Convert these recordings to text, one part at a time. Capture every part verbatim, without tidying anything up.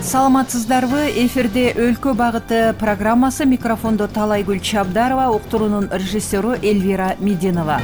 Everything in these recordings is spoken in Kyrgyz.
Саламатсыздарбы? Эфирде Өлкө багыты программасы. Микрофондо Талайгүл Чабдарова, уктуруунун режиссеру Эльвира Мединова.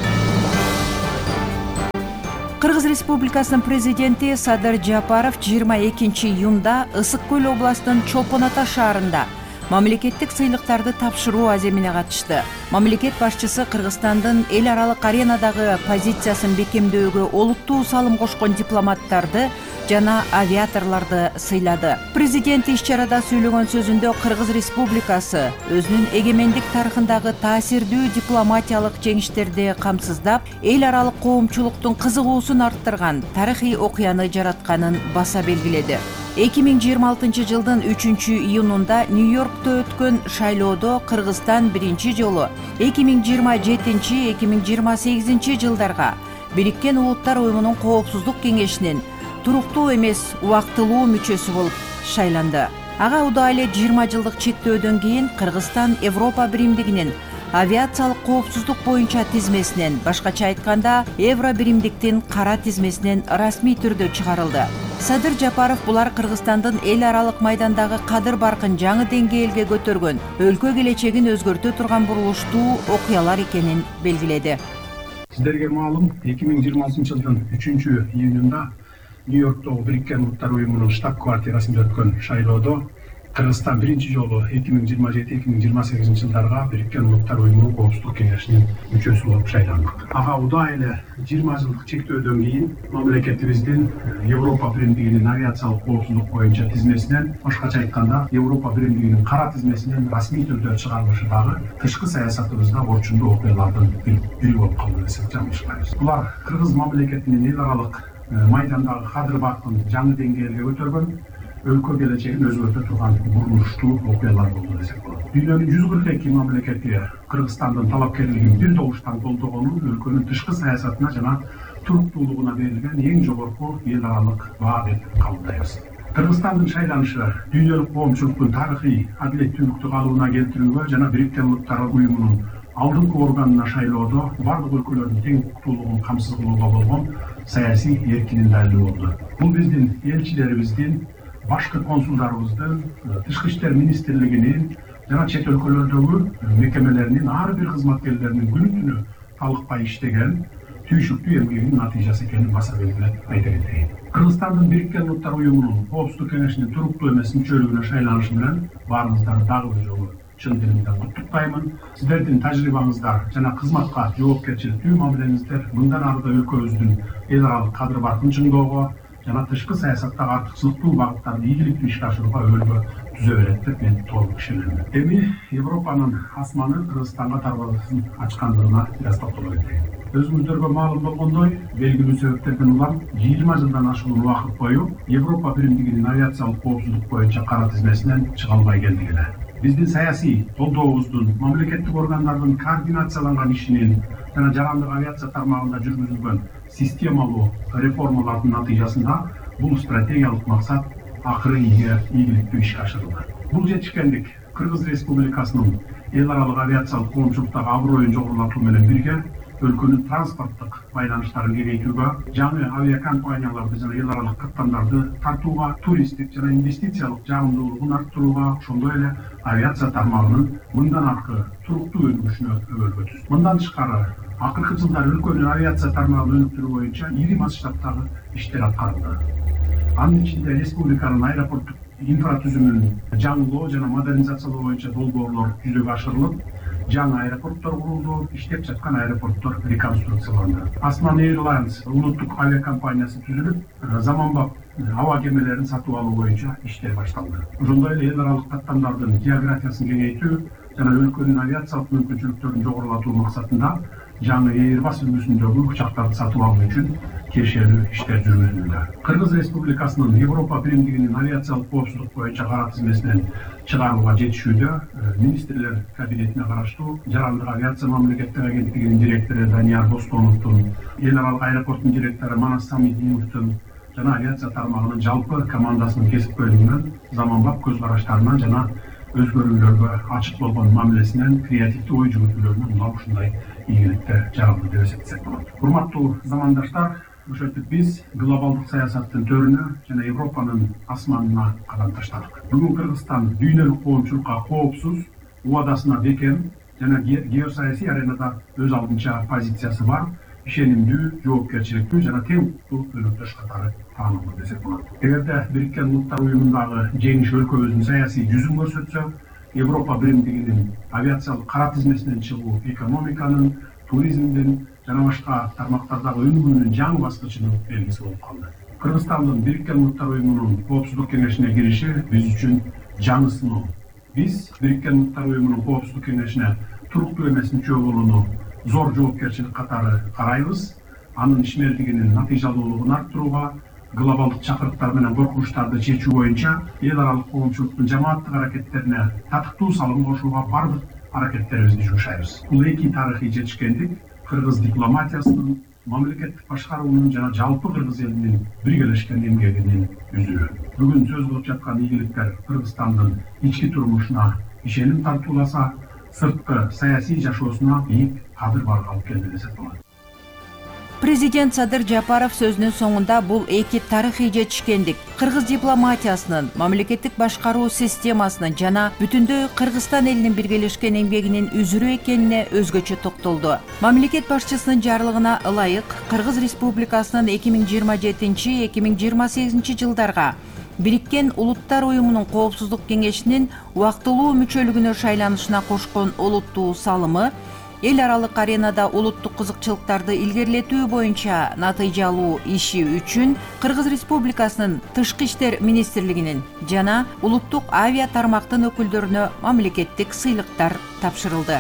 Кыргыз Республикасынын президенти Садыр Жапаров жыйырма экинчи июнда Ысык Көл областынын Чолпон Ата шаарында мамлекеттик сыйлыктарды тапшыруу аземине катышты. Мамлекет башчысы Кыргызстандын эл аралык аренадагы позициясын бекемдөөгө олуттуу салым кошкон дипломаттарды жана авиаторлорду сыйлады. Президент иш-чарада сүйлөгөн сөзүндө Кыргыз Республикасы өзүнүн эгемендик тарыхындагы таасирдүү дипломатиялык жеңиштерди камсыздап, эл аралык коомчулуктун кызыгуусун арттырган тарыхый окуяны жаратканын баса белгиледи. эки миң жыйырма алтынчы жылдын үчүнчү июнунда Нью-Йоркто өткөн шайлоодо Кыргызстан биринчи жолу эки миң жыйырма жетинчи эки миң жыйырма сегизинчи жылдарга Бириккен Улуттар уюмунун Коопсуздук кеңешинин туруктуу эмес убактылуу мүчөсү болуп шайланды. Ага удаа эле жыйырма жылдык чектөөдөн кийин Кыргызстан Европа биримдигинин авиациялык коопсуздук боюнча тизмесинен, башкача айтканда Евро биримдиктин кара тизмесинен расмий түрдө чыгарылды. Садыр Жапаров булар Кыргызстандын эл аралык майдандагы кадыр баркын жаңы деңгээлге көтөргөн, өлкө келечегин өзгөртө турган бурулуштуу окуялар экенин белгиледи. Сиздерге маалым, эки миң жыйырма алтынчы жылдын үчүнчү июнунда Нью-Йорктогу Бириккен Улуттар уюмунун штаб-квартирасында өткөн шайлоодо Кыргызстан биринчи жолу эки миң жыйырма жети эки миң жыйырма сегизинчи жылдарга Бириккен Улуттар уюмунун Коопсуздук кеңешинин мүчөсү болуп шайландык. Ага удаа эле жыйырма жылдык чектөөдөн кийин мамлекетибиздин Европа биримдигинин авиациялык коопсуздук боюнча тизмесинен, башкача айтканда Европа биримдигинин кара тизмесинен расмий түрдө чыгарылышы дагы тышкы саясатыбызда орчундуу окуялардын бири болуп калды десек жаңылышпайбыз. Булар Кыргыз мамлекетинин эл аралык майдандагы кадыр баркын жаңы деңгээлге көтөргөн, өлкө келечегин өзгөртө турган бурулуштуу окуялар болду десек болот. Дүйнөнүн жүз кырк эки мамлекети Кыргызстандын талапкерлигин бир добуштан колдогонун өлкөнүн тышкы саясатына жана туруктуулугуна берилген эң жогорку эл аралык баа деп кабылдайбыз. Кыргызстандын шайланышы дүйнөлүк коомчулуктун тарыхый адилеттүүлүктү калыбына келтирүүгө жана Бириккен Улуттар уюмунун алдыңкы органына шайлоодо бардык өлкөлөрдүн тең укуктуулугун камсыз кылууга болгон саясий эркинин далили болду. Бул биздин элчилерибиздин, башкы консулдарыбыздын, тышкы иштер министрлигинин жана чет өлкөлөрдөгү мекемелеринин ар бир кызматкерлеринин күнү-түнү талыкпай иштеген түйшүктүү эмгегинин натыйжасы экенин баса белгилеп айта кетейин. Кыргызстандын Бириккен Улуттар уюмунун Коопсуздук кеңешинин туруктуу эмес мүчөлүгүнө шайланышы менен баарыңыздарды дагы бир жолу чын дилимден куттуктаймын. Сиздердин тажрыйбаңыздар жана кызматка жоопкерчиликтүү мамилеңиздер мындан арыда өлкөбүздүн эл аралык кадыр баркын чыңдоого жана тышкы саясаттагы артыкчылыктуу багыттарды ийгиликтүү ишке ашырууга өбөлгө түзө берет деп мен толук ишенем. Эми Европанын асманы Кыргызстанга дарбазасын ачкандыгына бир аз токтоло кетейин. Өзүңүздөргө маалым болгондой, белгилүү себептерден улам жыйырма жылдан ашуун убакыт бою Европа биримдигинин авиациялык коопсуздук боюнча кара тизмесинен чыга албай келдик эле. Биздин саясий колдообуздун, мамлекеттик органдардын координацияланган ишинин жана жарандык авиация тармагында жүргүзүлгөн системалуу реформалардын натыйжасында бул стратегиялык максат акыры ийге ийгиликтүү ишке ашырылды. Бул жетишкендик Кыргыз Республикасынын эл аралык авиациялык коомчулуктагы аброюн жогорулатуу менен бирге өлкөнүн транспорттук байланыштарын кеңейтүүгө, жаңы авиакомпанияларды жана эл аралык каттамдарды тартууга, туристтик жана инвестициялык жагымдуулугун арттырууга, ошондой эле авиация тармагынын мындан аркы туруктуу өнүгүшүнө өбөлгө түздү. Мындан тышкары, акыркы жылдары өлкөнүн авиация тармагын өнүктүрүү боюнча ири масштабтагы иштер аткарылды. Анын ичинде республиканын аэропорттук инфратүзүмүн жаңылоо жана модернизациялоо боюнча долбоорлор жүзөгө ашырылып, жаңы аэропорттор курулду, иштеп жаткан аэропорттор реконструкцияланды. Asman Airlines улуттук авиакомпаниясы түзүлүп, заманбап аба кемелерин сатып алуу боюнча иштер башталды. Ошондой эле эл аралык каттамдардын географиясын кеңейтүү жана өлкөнүн авиациялык мүмкүнчүлүктөрүн жогорулатуу максатында жаңы Airbus үлгүсүндөгү учактарды сатып алуу үчүн тиешелүү иштер жүргүзүлдү. Кыргыз Республикасынын Европа биримдигинин авиациялык коопсуздук боюнча кара тизмесинен чыгарууга жетишүүдө министрлер кабинетине караштуу жарандык авиация мамлекеттик агенттигинин директору Данияр Бостоновдун, эл аралык аэропорттун директору Манас Самидиновдун жана авиация тармагынын жалпы командасынын кесипкөйлүгүнөн, заманбап көз караштарынан жана өзгөрүүлөргө ачык болгон мамилесинен, креативдүү ой жүгүртүүлөрүнөн улам ушундай ийгиликтер жаралды деп эсептесек болот. Урматтуу замандаштар, Ошентип биз глобалдык саясаттын төрүнө жана Европанын асманына кадам таштадык. Бүгүн Кыргызстан дүйнөлүк коомчулукка коопсуз, убадасына бекем жана геосаясий аренада өз алдынча позициясы бар, ишенимдүү, жоопкерчиликтүү жана тең укуктуу өнөктөш катары таанылды десек болот. Эгерде Бириккен Улуттар Уюмундагы жеңиш өлкөбүздүн саясий жүзүн көрсөтсө, Европа биримдигинин авиациялык кара тизмесинен чыгуу экономиканын, туризмдин жана башка тармактардагы өнүгүүнүн жаңы баскычынын белгиси болуп калды. Кыргызстандын Бириккен Улуттар Уюмунун Коопсуздук кеңешине кириши биз үчүн жаңы сыноо. Биз Бириккен Улуттар Уюмунун Коопсуздук кеңешине туруктуу эмес мүчө болууну зор жоопкерчилик катары карайбыз. Анын ишмердигинин натыйжалуулугун арттырууга, глобалдык чакырыктар менен коркунучтарды чечүү боюнча эл аралык коомчулуктун жамааттык аракеттерине татыктуу салым кошууга бардык аракеттерибизди жумшайбыз. Бул эки тарыхый жетишкендик кыргыз дипломатиясынын, мамлекеттик башкаруунун жана жалпы кыргыз элинин биргелешкен эмгегинин үзүрү. Бүгүн сөз кылып жаткан ийгиликтер Кыргызстандын ички турмушуна ишеним тартууласа, сырткы саясий жашоосуна бийик кадыр барга алып келди десек болот. Президент Садыр Жапаров сөзүнүн соңунда бул эки тарыхый жетишкендик кыргыз дипломатиясынын, мамлекеттик башкаруу системасынын жана бүтүндөй Кыргызстан элинин биргелешкен эмгегинин үзүрү экенине өзгөчө токтолду. Мамлекет башчысынын жарлыгына ылайык Кыргыз Республикасынын эки миң жыйырма жетинчи — эки миң жыйырма сегизинчи жылдарга Бириккен Улуттар Уюмунун Коопсуздук кеңешинин убактылуу мүчөлүгүнө шайланышына кошкон олуттуу салымы эл аралык аренада улуттук кызыкчылыктарды илгерилетүү боюнча натыйжалуу иши үчүн Кыргыз Республикасынын Тышкы иштер министрлигинин жана улуттук авиа тармактын өкүлдөрүнө мамлекеттик сыйлыктар тапшырылды.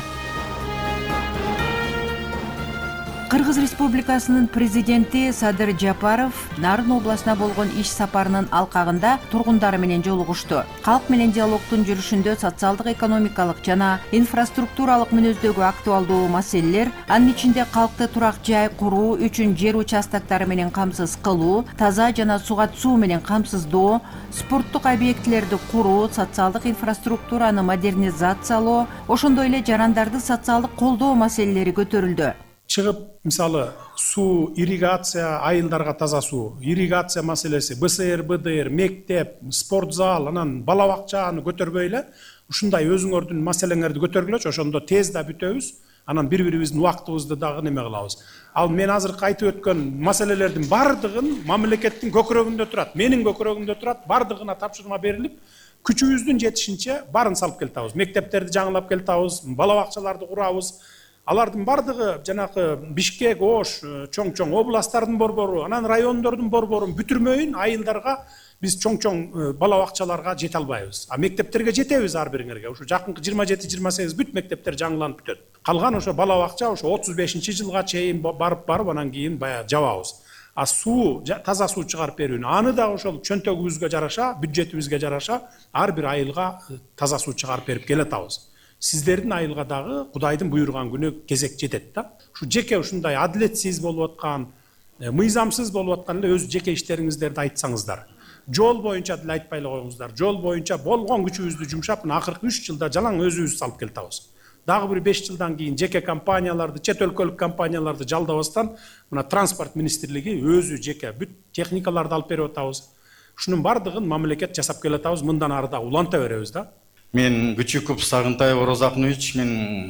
Кыргыз Республикасынын президенти Садыр Жапаров Нарын областына болгон иш сапарынын алкагында тургундар менен жолугушту. Калк менен диалогтун жүрүшүндө социалдык, экономикалык жана инфраструктуралык мүнөздөгү актуалдуу маселелер, анын ичинде калкты турак жай куруу үчүн жер участоктары менен камсыз кылуу, таза жана сугат суу менен камсыздоо, спорттук объектилерди куруу, социалдык инфраструктураны модернизациялоо, ошондой эле жарандарды социалдык колдоо маселелери көтөрүлдү. Чыгып, мисалы, суу, ирригация, айылдарга таза суу, ирригация маселеси, Б С Р, Б Д Р, мектеп, спортзал, анан бала бакчаны көтөрбөй эле, ушундай өзүңөрдүн маселеңерди көтөргүлөчү, ошондо тез да бүтөбүз, анан бири-бирибиздин убактыбызды дагы неме кылабыз. Ал мен азыркы айтып өткөн маселелердин бардыгын мамлекеттин көкүрөгүндө турат, менин көкүрөгүмдө турат, бардыгына тапшырма берилип, күчүбүздүн жетишинче барын салып келтабыз. Мектептерди жаңылап келтабыз, бала бакчаларды курабыз. Алардын бардыгы жанакы Бишкек, Ош, чоң-чоң областтардын борбору, анан райондордун борборун бүтүрмөйүн айылдарга биз чоң-чоң бала бакчаларга жете албайбыз. А мектептерге жетебиз ар бириңерге. Ушу жакынкы жыйырма жети жыйырма сегиз бүт мектептер жаңыланып бүтөт. Калган ошо бала бакча ошо отуз бешинчи жылга чейин барып барып анан кийин баягы жабабыз. А суу, таза суу чыгарып берүүнү, аны дагы ошол чөнтөгүбүзгө жараша, бюджетибизге жараша ар бир айылга таза суу чыгарып берип келатабыз. Сиздердин айылга дагы Кудайдын буйруган күнү кезек жетет да. Ушу жеке ушундай адилетсиз болуп аткан, мыйзамсыз болуп аткан эле өз жеке иштериңиздерди айтсаңыздар. Жол боюнча деле айтпай эле коюңуздар. Жол боюнча болгон күчүбүздү жумшап, акыркы үч жылда жалаң өзүбүз салып келтабыз. Дагы бир беш жылдан кийин жеке компанияларды, чет өлкөлүк компанияларды жалдабастан, мына транспорт министрлиги өзү жеке бүт техникаларды алып берип атабыз. Ушунун бардыгын мамлекет жасап келатабыз, мындан ары да уланта беребиз да. Мен Күчүков Сагынтай Орозакынович, мен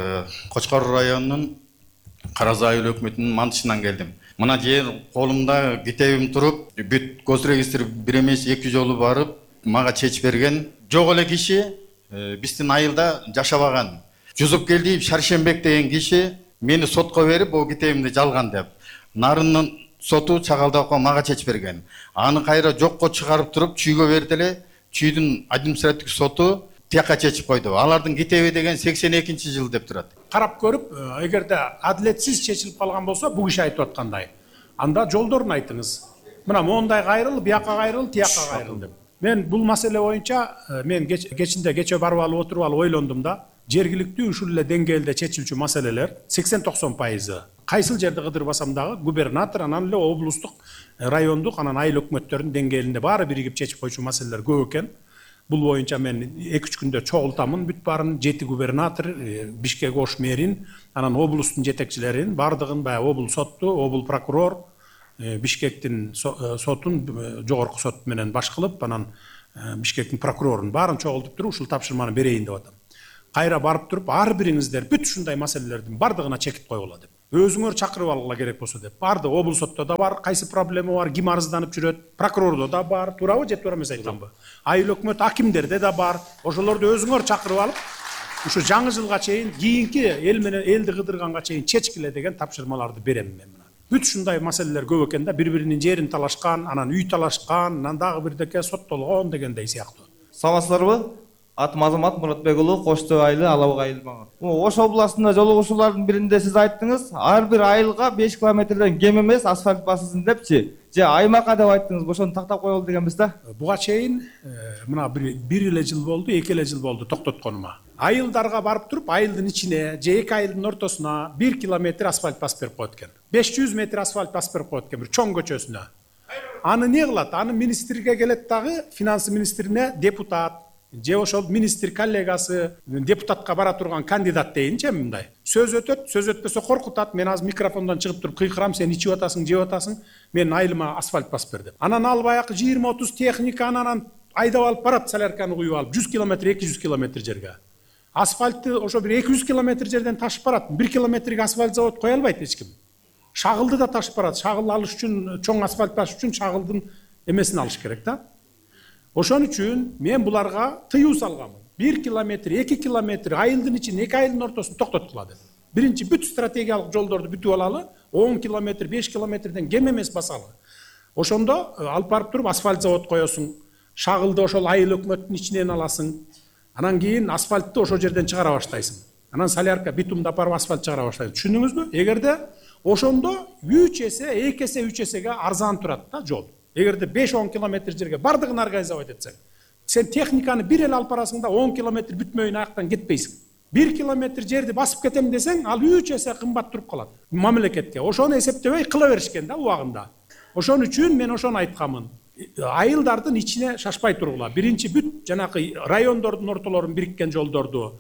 Кочкор районунун Караз айыл өкмөтүнүн мантышынан келдим. Мына жер колумда китебим туруп, бүт госрегистр бир эмес эки жолу барып, мага чечип берген. Жок эле киши биздин айылда жашабаган. Жусупкелдиев Шаршембек деген киши мени сотко берип, бул китебимди жалган деп. Нарынын соту Чагалдакка мага чечип берген. Аны кайра жокко чыгарып туруп, чүйгө берди эле. Чүйдүн административдик соту тияка чечип койду. Алардын китеби деген сексен экинчи жыл деп турат. Карап көрүп, эгерде адилетсиз чечилип калган болсо, бул киши айтып аткандай, анда жолдорун айтыңыз. Мына моундай кайрыл, бияка кайрыл, тияка кайрыл деп. Мен бул маселе боюнча мен кечинде кече барып алып отуруп алып ойлондум да, жергиликтүү ушул эле деңгээлде чечилчү маселелер сексен токсон пайызы. Кайсыл жерде кыдырбасам дагы губернатор, анан эле облустук, райондук, анан айыл өкмөттөрүнүн деңгээлинде баары биригип чечип койчу маселелер көп экен. Бул боюнча мен эки үч күндө чогултамын бүт баарын, жети губернатор, Бишкек Ош мэрин, анан облустун жетекчилерин, бардыгын баягы обул сотту, обул прокурор, Бишкектин сотун жогорку сот менен баш кылып, анан Бишкектин прокурорун баарын чогултуп туруп ушул тапшырманы берейин деп атам. Кайра барып туруп, ар бириңиздер бүт ушундай маселелердин бардыгына чекит койгула деп. Өзүңөр чакырып алгыла керек болсо деп. Барды облус сотто да бар, кайсы проблема бар, ким арызданып жүрөт, прокурордо да бар, туурабы же туура эмес айтамбы? Айыл өкмөт акимдерде да бар. Ошолорду өзүңөр чакырып алып, ушу жаңы жылга чейин, кийинки эл менен элди кыдырганга чейин чечкиле деген тапшырмаларды берем мен. Бүт ушундай маселелер көп экен да, бири-биринин жерин талашкан, анан үй талашкан, анан дагы бирдеке соттолгон дегендей сыяктуу. Саламатсыздарбы? Атым Азамат Муратбек уулу, Кош Төө айылы, Алабык айылы. Ош областында жолугушуулардын биринде сиз айттыңыз, ар бир айылга беш километрден кем эмес асфальт басылсын депчи. Же аймакка деп айттыңыз, ошону тактап коелу дегенбиз да. Буга чейин мына бир эле жыл болду, эки эле жыл болду токтотконума. Айылдарга барып туруп, айылдын ичине же эки айылдын ортосуна бир километр асфальт басып берип коет экен. беш жүз метр асфальт басып берип коет экен бир чоң көчөсүнө. Аны не кылат? Аны министрге келет дагы, финанс министрине депутат же ошол министр коллегасы депутатка бара турган кандидат дейинчи мындай. Сөз өтөт, сөз өтпөсө коркутат. Мен азыр микрофондон чыгып туруп кыйкырам, сен ичип атасың, жеп атасың, мен айылыма асфальт басып бер деп. Анан ал баягы жыйырма отуз техниканы анан айдап алып барат, солярканы куюп алып, жүз километр, эки жүз километр жерге. Асфальтты ошо бир эки жүз километр жерден ташып барат. бир километрге асфальт завод кое албайт эч ким. Шагылды да ташып барат. Шагыл алыш үчүн, чоң асфальт басыш үчүн шагылдын эмесин алыш керек да. Ошон үчүн мен буларга тыюу салгам. бир километр, эки километр айылдын ичин, эки айылдын ортосун токтоткула деп. Биринчи бүт стратегиялык жолдорду бүтүп алалы, он километр, беш километрден кем эмес басалы. Ошондо алып барып туруп асфальт завод коесуң. Шагылды ошол айыл өкмөттүн ичинен аласың. Анан кийин асфальтты ошол жерден чыгара баштайсың. Анан солярка, битумду апарып асфальт чыгара баштайсың. Түшүндүңүзбү? Эгерде ошондо үч эсе, эки эсе, үч эсеге арзан турат да жол. Эгерде беш он километр жерге бардыгын организовать этсең, сен техниканы бир эле алып барасың да он километр бүтмөйүн аяктан кетпейсиң. бир километр жерди басып кетем десең, ал үч эсе кымбат туруп калат мамлекетке. Ошону эсептебей кыла беришкен да убагында. Ошон үчүн мен ошону айткамын. Айылдардын ичине шашпай тургула. Биринчи бүт жанакы райондордун ортолорун бириккен жолдорду,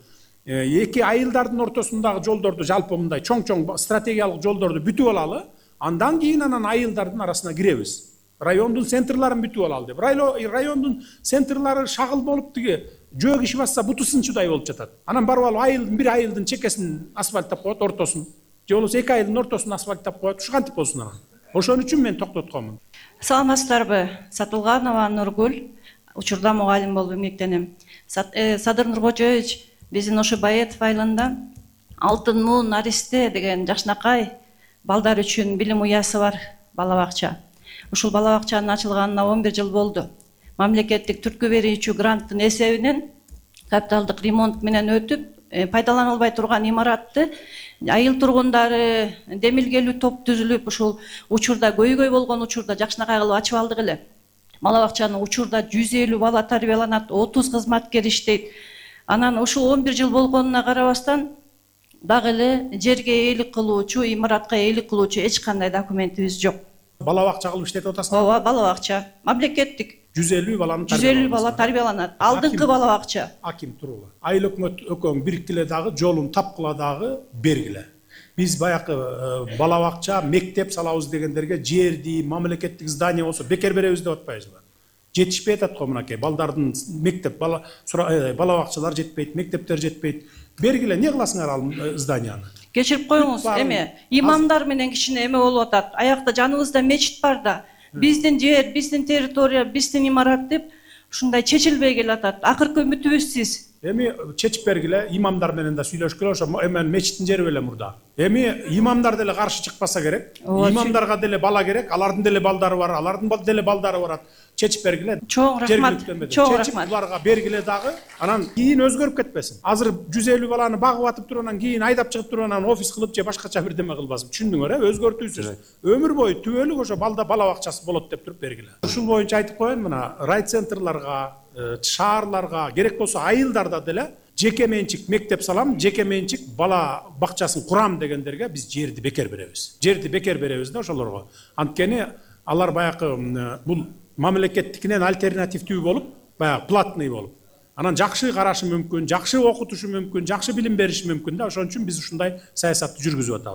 эки айылдардын ортосундагы жолдорду жалпы мындай чоң-чоң стратегиялык жолдорду бүтүп алалы, андан кийин анан айылдардын арасына киребиз. Райондун центрларын бүтүп алалы деп. Райондун центрлары шагыл болуп тиги жөө киши басса буту сынчудай болуп жатат. Анан барып алып айылдын бир айылдын чекесин асфальттап коет, ортосун. Же болбосо эки айылдын ортосун асфальттап коет. Ушу кантип болсун анан? Ошон үчүн мен токтотконмун. Саламатсыздарбы? Сатылганова Нургүл, учурда мугалим болуп эмгектенем. Садыр Нуркожоевич, биздин ошо Баетов айылында Алтын Муун Наристе деген жакшынакай балдар үчүн билим уясы бар, бала бакча. Ушул бала бакчанын ачылганына он бир жыл болду. Мамлекеттик түрткү берүүчү гранттын эсебинен капиталдык ремонт менен өтүп, пайдаланылбай турган имаратты айыл тургундары демилгелүү топ түзүлүп, ушул учурда көйгөй болгон учурда жакшынакай кылып ачып алдык эле. Бала бакчанын учурда жүз элүү бала тарбияланат, отуз кызматкер иштейт. Анан ушул он бир жыл болгонуна карабастан дагы эле жерге ээлик кылуучу, имаратка ээлик кылуучу эч кандай документибиз жок. Бала бакча кылып иштетип атасың? Ооба, бала бакча. Мамлекеттик. жүз элүү баланы жүз элүү бала тарбияланат. Алдыңкы бала бакча. Аким турула. Айыл өкмөт өкөң бириккиле дагы жолун тапкыла дагы бергиле. Биз баягы бала бакча, мектеп салабыз дегендерге жерди, мамлекеттик здание болсо бекер беребиз деп атпайбызбы? Жетишпей атат го мынакей. Балдардын мектеп, бала бала бакчалар жетпейт, мектептер жетпейт. Бергиле, не кыласыңар ал зданияны? Кечирип коюңуз, эме имамдар менен кичине эме болуп атат. Аякта жаныбызда мечит бар да. Биздин жер, биздин территория, биздин имарат деп ушундай чечилбей келатат. Акыркы үмүтүбүз сиз. Эми чечип бергиле, имамдар менен да сүйлөшкүлө, ошо эмен мечиттин жери беле мурда. Эми имамдар деле каршы чыкпаса керек. Имамдарга деле бала керек, алардын деле балдары бар, алардын деле балдары барат. Чечип бергиле. Чоң рахмат. Чоң рахмат. Буларга бергиле дагы, анан кийин өзгөрүп кетпесин. Азыр жүз элүү баланы багып атып туруп, анан кийин айдап чыгып туруп, анан офис кылып же башкача бирдеме кылбасын. Түшүндүңөр, э? Өзгөртүүсүз. Өмүр бою түбөлүк ошо балда бала бакчасы болот деп туруп бергиле. Ушул боюнча айтып коеюн, мына райцентрларга, шаарларга, керек болсо айылдарда деле жеке менчик мектеп салам, жеке менчик бала бакчасын курам дегендерге биз жерди бекер беребиз. Жерди бекер беребиз да ошолорго. Анткени алар баягы бул мамлекеттикинен альтернативдүү болуп, баягы платный болуп. Анан жакшы карашы мүмкүн, жакшы окутушу мүмкүн, жакшы билим бериши мүмкүн да. Ошон үчүн биз ушундай саясатты жүргүзүп атабыз.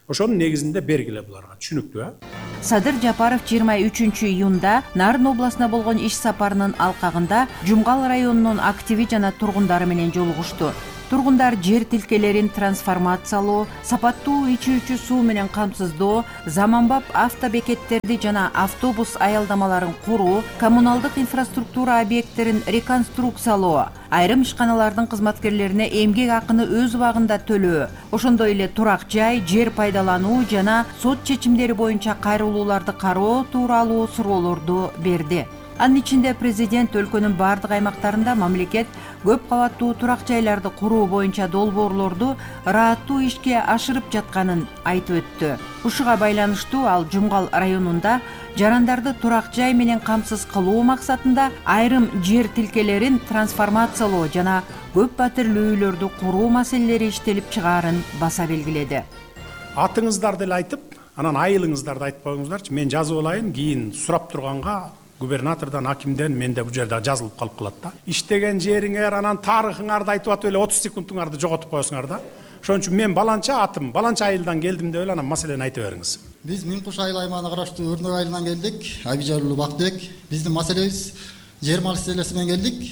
ошонун негизинде бергиле буларга. Түшүнүктүү, э? Садыр Жапаров жыйырма үчүнчү июнда Нарын областына болгон иш сапарынын алкагында Жумгал районунун активи жана тургундары менен жолугушту. Тургундар жер тилкелерин трансформациялоо, сапаттуу ичүүчү суу менен камсыздоо, заманбап автобекеттерди жана автобус аялдамаларын куруу, коммуналдык инфраструктура объекттерин реконструкциялоо, айрым ишканалардын кызматкерлерине эмгек акыны өз убагында төлөө, ошондой эле турак жай, жер пайдалануу жана сот чечимдери боюнча кайрылууларды кароо тууралуу суроолорду берди. Анын ичинде президент өлкөнүн бардык аймактарында мамлекет көп кабаттуу турак жайларды куруу боюнча долбоорлорду ырааттуу ишке ашырып жатканын айтып өттү. Ушуга байланыштуу ал Жумгал районунда жарандарды турак жай менен камсыз кылуу максатында айрым жер тилкелерин трансформациялоо жана көп паттирлүү үйлөрдү куруу маселелери иштелип чыгаарын баса белгиледи. Атыңыздарды эле айтып, анан айылыңыздарды айтып коюңуздарчы. Мен жазып алайын, кийин сурап турганга губернатордон, акимден менде бул жерде жазылып калып калат да. Иштеген жериңер, анан тарыхыңарды айтып атып эле отуз секундуңарды жоготуп коесуңар да. Ошон үчүн мен баланча атым, баланча айылдан келдим деп эле анан маселени айтып бериңиз. Биз Миң Куш айыл аймагына караштуу Өрнөк айылынан келдик. Абижар уулу Бактыбек. Биздин маселебиз жер маселеси менен келдик.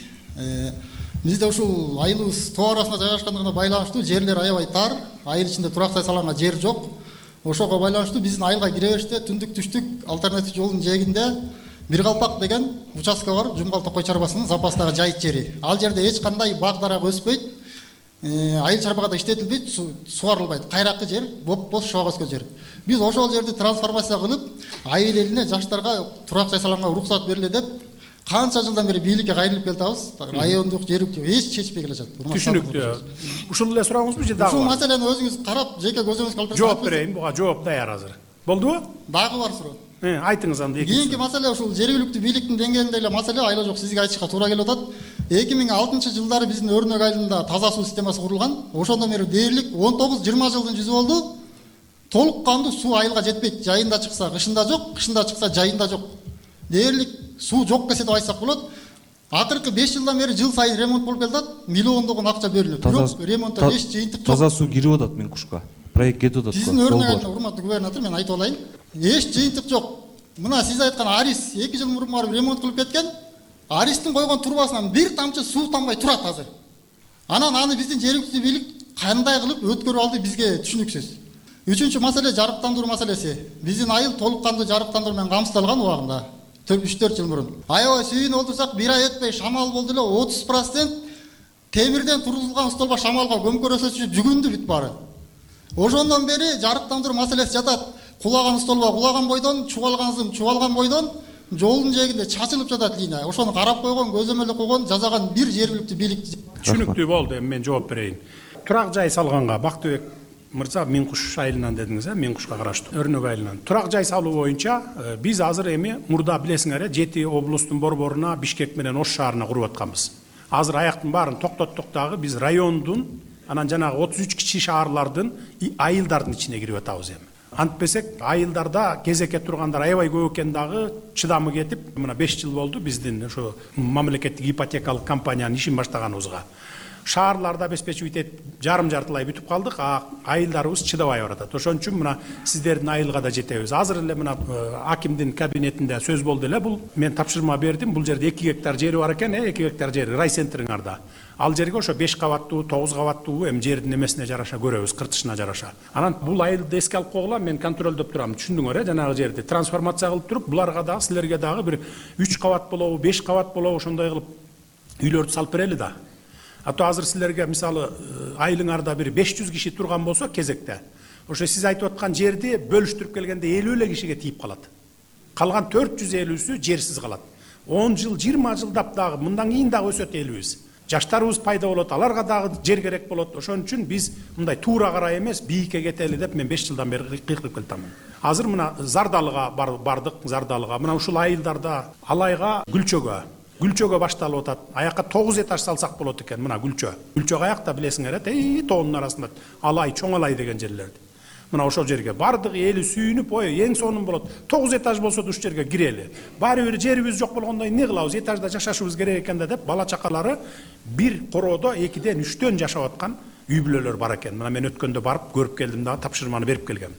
Бизде ушул айылыбыз тоо арасында жайгашкандыгына байланыштуу жерлер аябай тар, айыл ичинде турактай саланган жер жок. Ошого байланыштуу биздин айылга кире бериште түндүк түштүк альтернатив жолдун жээгинде Бир Калпак деген участка бар, Жумгал Токой чарбасынын запастагы жайыт жери. Ал жерде эч кандай бак дарак өспөйт, айыл чарбагада иштетилбейт, сугарылбайт. Кайракы жер, боп-боз шоок өскөн жер. Биз ошол жерди трансформация кылып, айыл элине, жаштарга турак жай салганга уруксат бериле деп, канча жылдан бери бийликке кайрылып келатабыз. Райондук, жергиликтүү эч чечпей келе жатат. Түшүнүктүү. Ушул эле сурооңузбу же дагы? Ушул маселени өзүңүз карап, жеке көзүңүзгө алып жооп берейин, буга жооп даяр азыр. Болдубу? Дагы бар суроо. Айтыңыз анда. Кийинки маселе ушул жергиликтүү бийликтин деңгээлинде эле маселе, айла жок сизге айтышка туура келип атат. эки миң алтынчы жылдары биздин Өрнөк айылында таза суу системасы курулган. Ошондон бери дээрлик он тогуз жыйырма жылдын жүзү болду. Толук кандуу суу айылга жетпейт. Жайында чыкса кышында жок, кышында чыкса жайында жок. Дээрлик суу жок кесе деп айтсак болот. Акыркы беш жылдан бери жыл сайын ремонт болуп келатат. Миллиондогон акча берилет. Бирок ремонтто эч жыйынтык жок. Таза суу кирип атат Миң Кушка. Проект кетип атат. Биздин Өрнөк айылында урматтуу губернатор, мен айтып алайын. Эч жыйынтык жок. Мына сиз айткан Арис эки жыл мурун барып ремонт кылып кеткен. Аристин койгон турбасынан бир тамчы суу тамбай турат азыр. Анан аны биздин жергиликтүү бийлик кандай кылып өткөрүп алды бизге түшүнүксүз. Үчүнчү маселе жарыктандыруу маселеси. Биздин айыл толук кандуу жарыктандыруу менен камсыздалган убагында үч төрт жыл мурун. Аябай сүйүнүп отурсак, бир ай өтпөй шамал болду эле отуз процент темирден тургузулган столба шамалга көмкөрөсө түшүп жүгүндү бүт баары. Ошондон бери жарыктандыруу маселеси жатат. Кулаган столба кулаган бойдон, чубалган зым чубалган бойдон жолдун жээгинде чачылып жатат линия. Ошону карап койгон, көзөмөлдө койгон, жазаган бир жергиликтүү бийлик. Түшүнүктүү болду, эми мен жооп берейин. Турак жай салганга Бактыбек мырза Миң Куш айылынан дедиңиз, э, Миң Кушка караштуу Өрнөк айылынан. Турак жай салуу боюнча биз азыр эми мурда билесиңер, жети облустун борборуна, Бишкек менен Ош шаарына куруп атканбыз. Азыр аяктын баарын токтоттук дагы биз райондун, анан жанагы отуз үч кичи шаарлардын айылдардын ичине кирип атабыз эми. Антпесек айылдарда кезекке тургандар аябай көп экен дагы, чыдамы кетип, мына беш жыл болду биздин ошо мамлекеттик ипотекалык компаниянын ишин баштаганыбызга. Шаарларда обеспечивать этип жарым жартылай бүтүп калдык, а айылдарыбыз чыдабай баратат. Ошон үчүн мына сиздердин айылга да жетебиз. Азыр эле мына акимдин кабинетинде сөз болду эле, бул мен тапшырма бердим, бул жерде эки гектар жери бар экен, эки гектар жери райцентриңарда. Ал жерге ошо беш кабаттуу, тогуз кабаттуу эми жердин эмесине жараша көрөбүз, кыртышына жараша. Анан бул айылды эске алып койгула, мен контролдоп турам. Түшүндүңөр, э, жанагы жерди трансформация кылып туруп, буларга дагы силерге дагы бир үч кабат болобу, беш кабат болобу, ошондой кылып үйлөрдү салып берели да. Ато азыр силерге мисалы айылыңарда бир беш жүз киши турган болсо кезекте, ошо сиз айтып аткан жерди бөлүштүрүп келгенде элүү эле кишиге тийип калат. Калган төрт жүз элүүсү жерсиз калат. он жыл, жыйырма жылдап дагы мындан кийин дагы өсөт элибиз. Жаштарыбыз пайда болот, аларга дагы жер керек болот. Ошон үчүн биз мындай туура карай эмес, бийикке кетели деп мен беш жылдан бери кыйкырып келатамын. Азыр мына Зардалыга бардык, Зардалыга. Мына ушул айылдарда Алайга, Гүлчөгө Гүлчөгө башталып атат. Аякка тогуз этаж салсак болот экен, мына Гүлчө. Гүлчө аякта билесиңер, э, тоонун арасында Алай, Чоң Алай деген жерлерди. Мына ошол жерге бардык эли сүйүнүп, ой, эң сонун болот. тогуз этаж болсо да ушул жерге кирели. Баары бир жерибиз жок болгондон эмне кылабыз? Этажда жашашыбыз керек экен да деп бала чакалары бир короодо экиден үчтөн жашап аткан үй бүлөлөр бар экен. Мына мен өткөндө барып көрүп келдим да, тапшырманы берип келгем.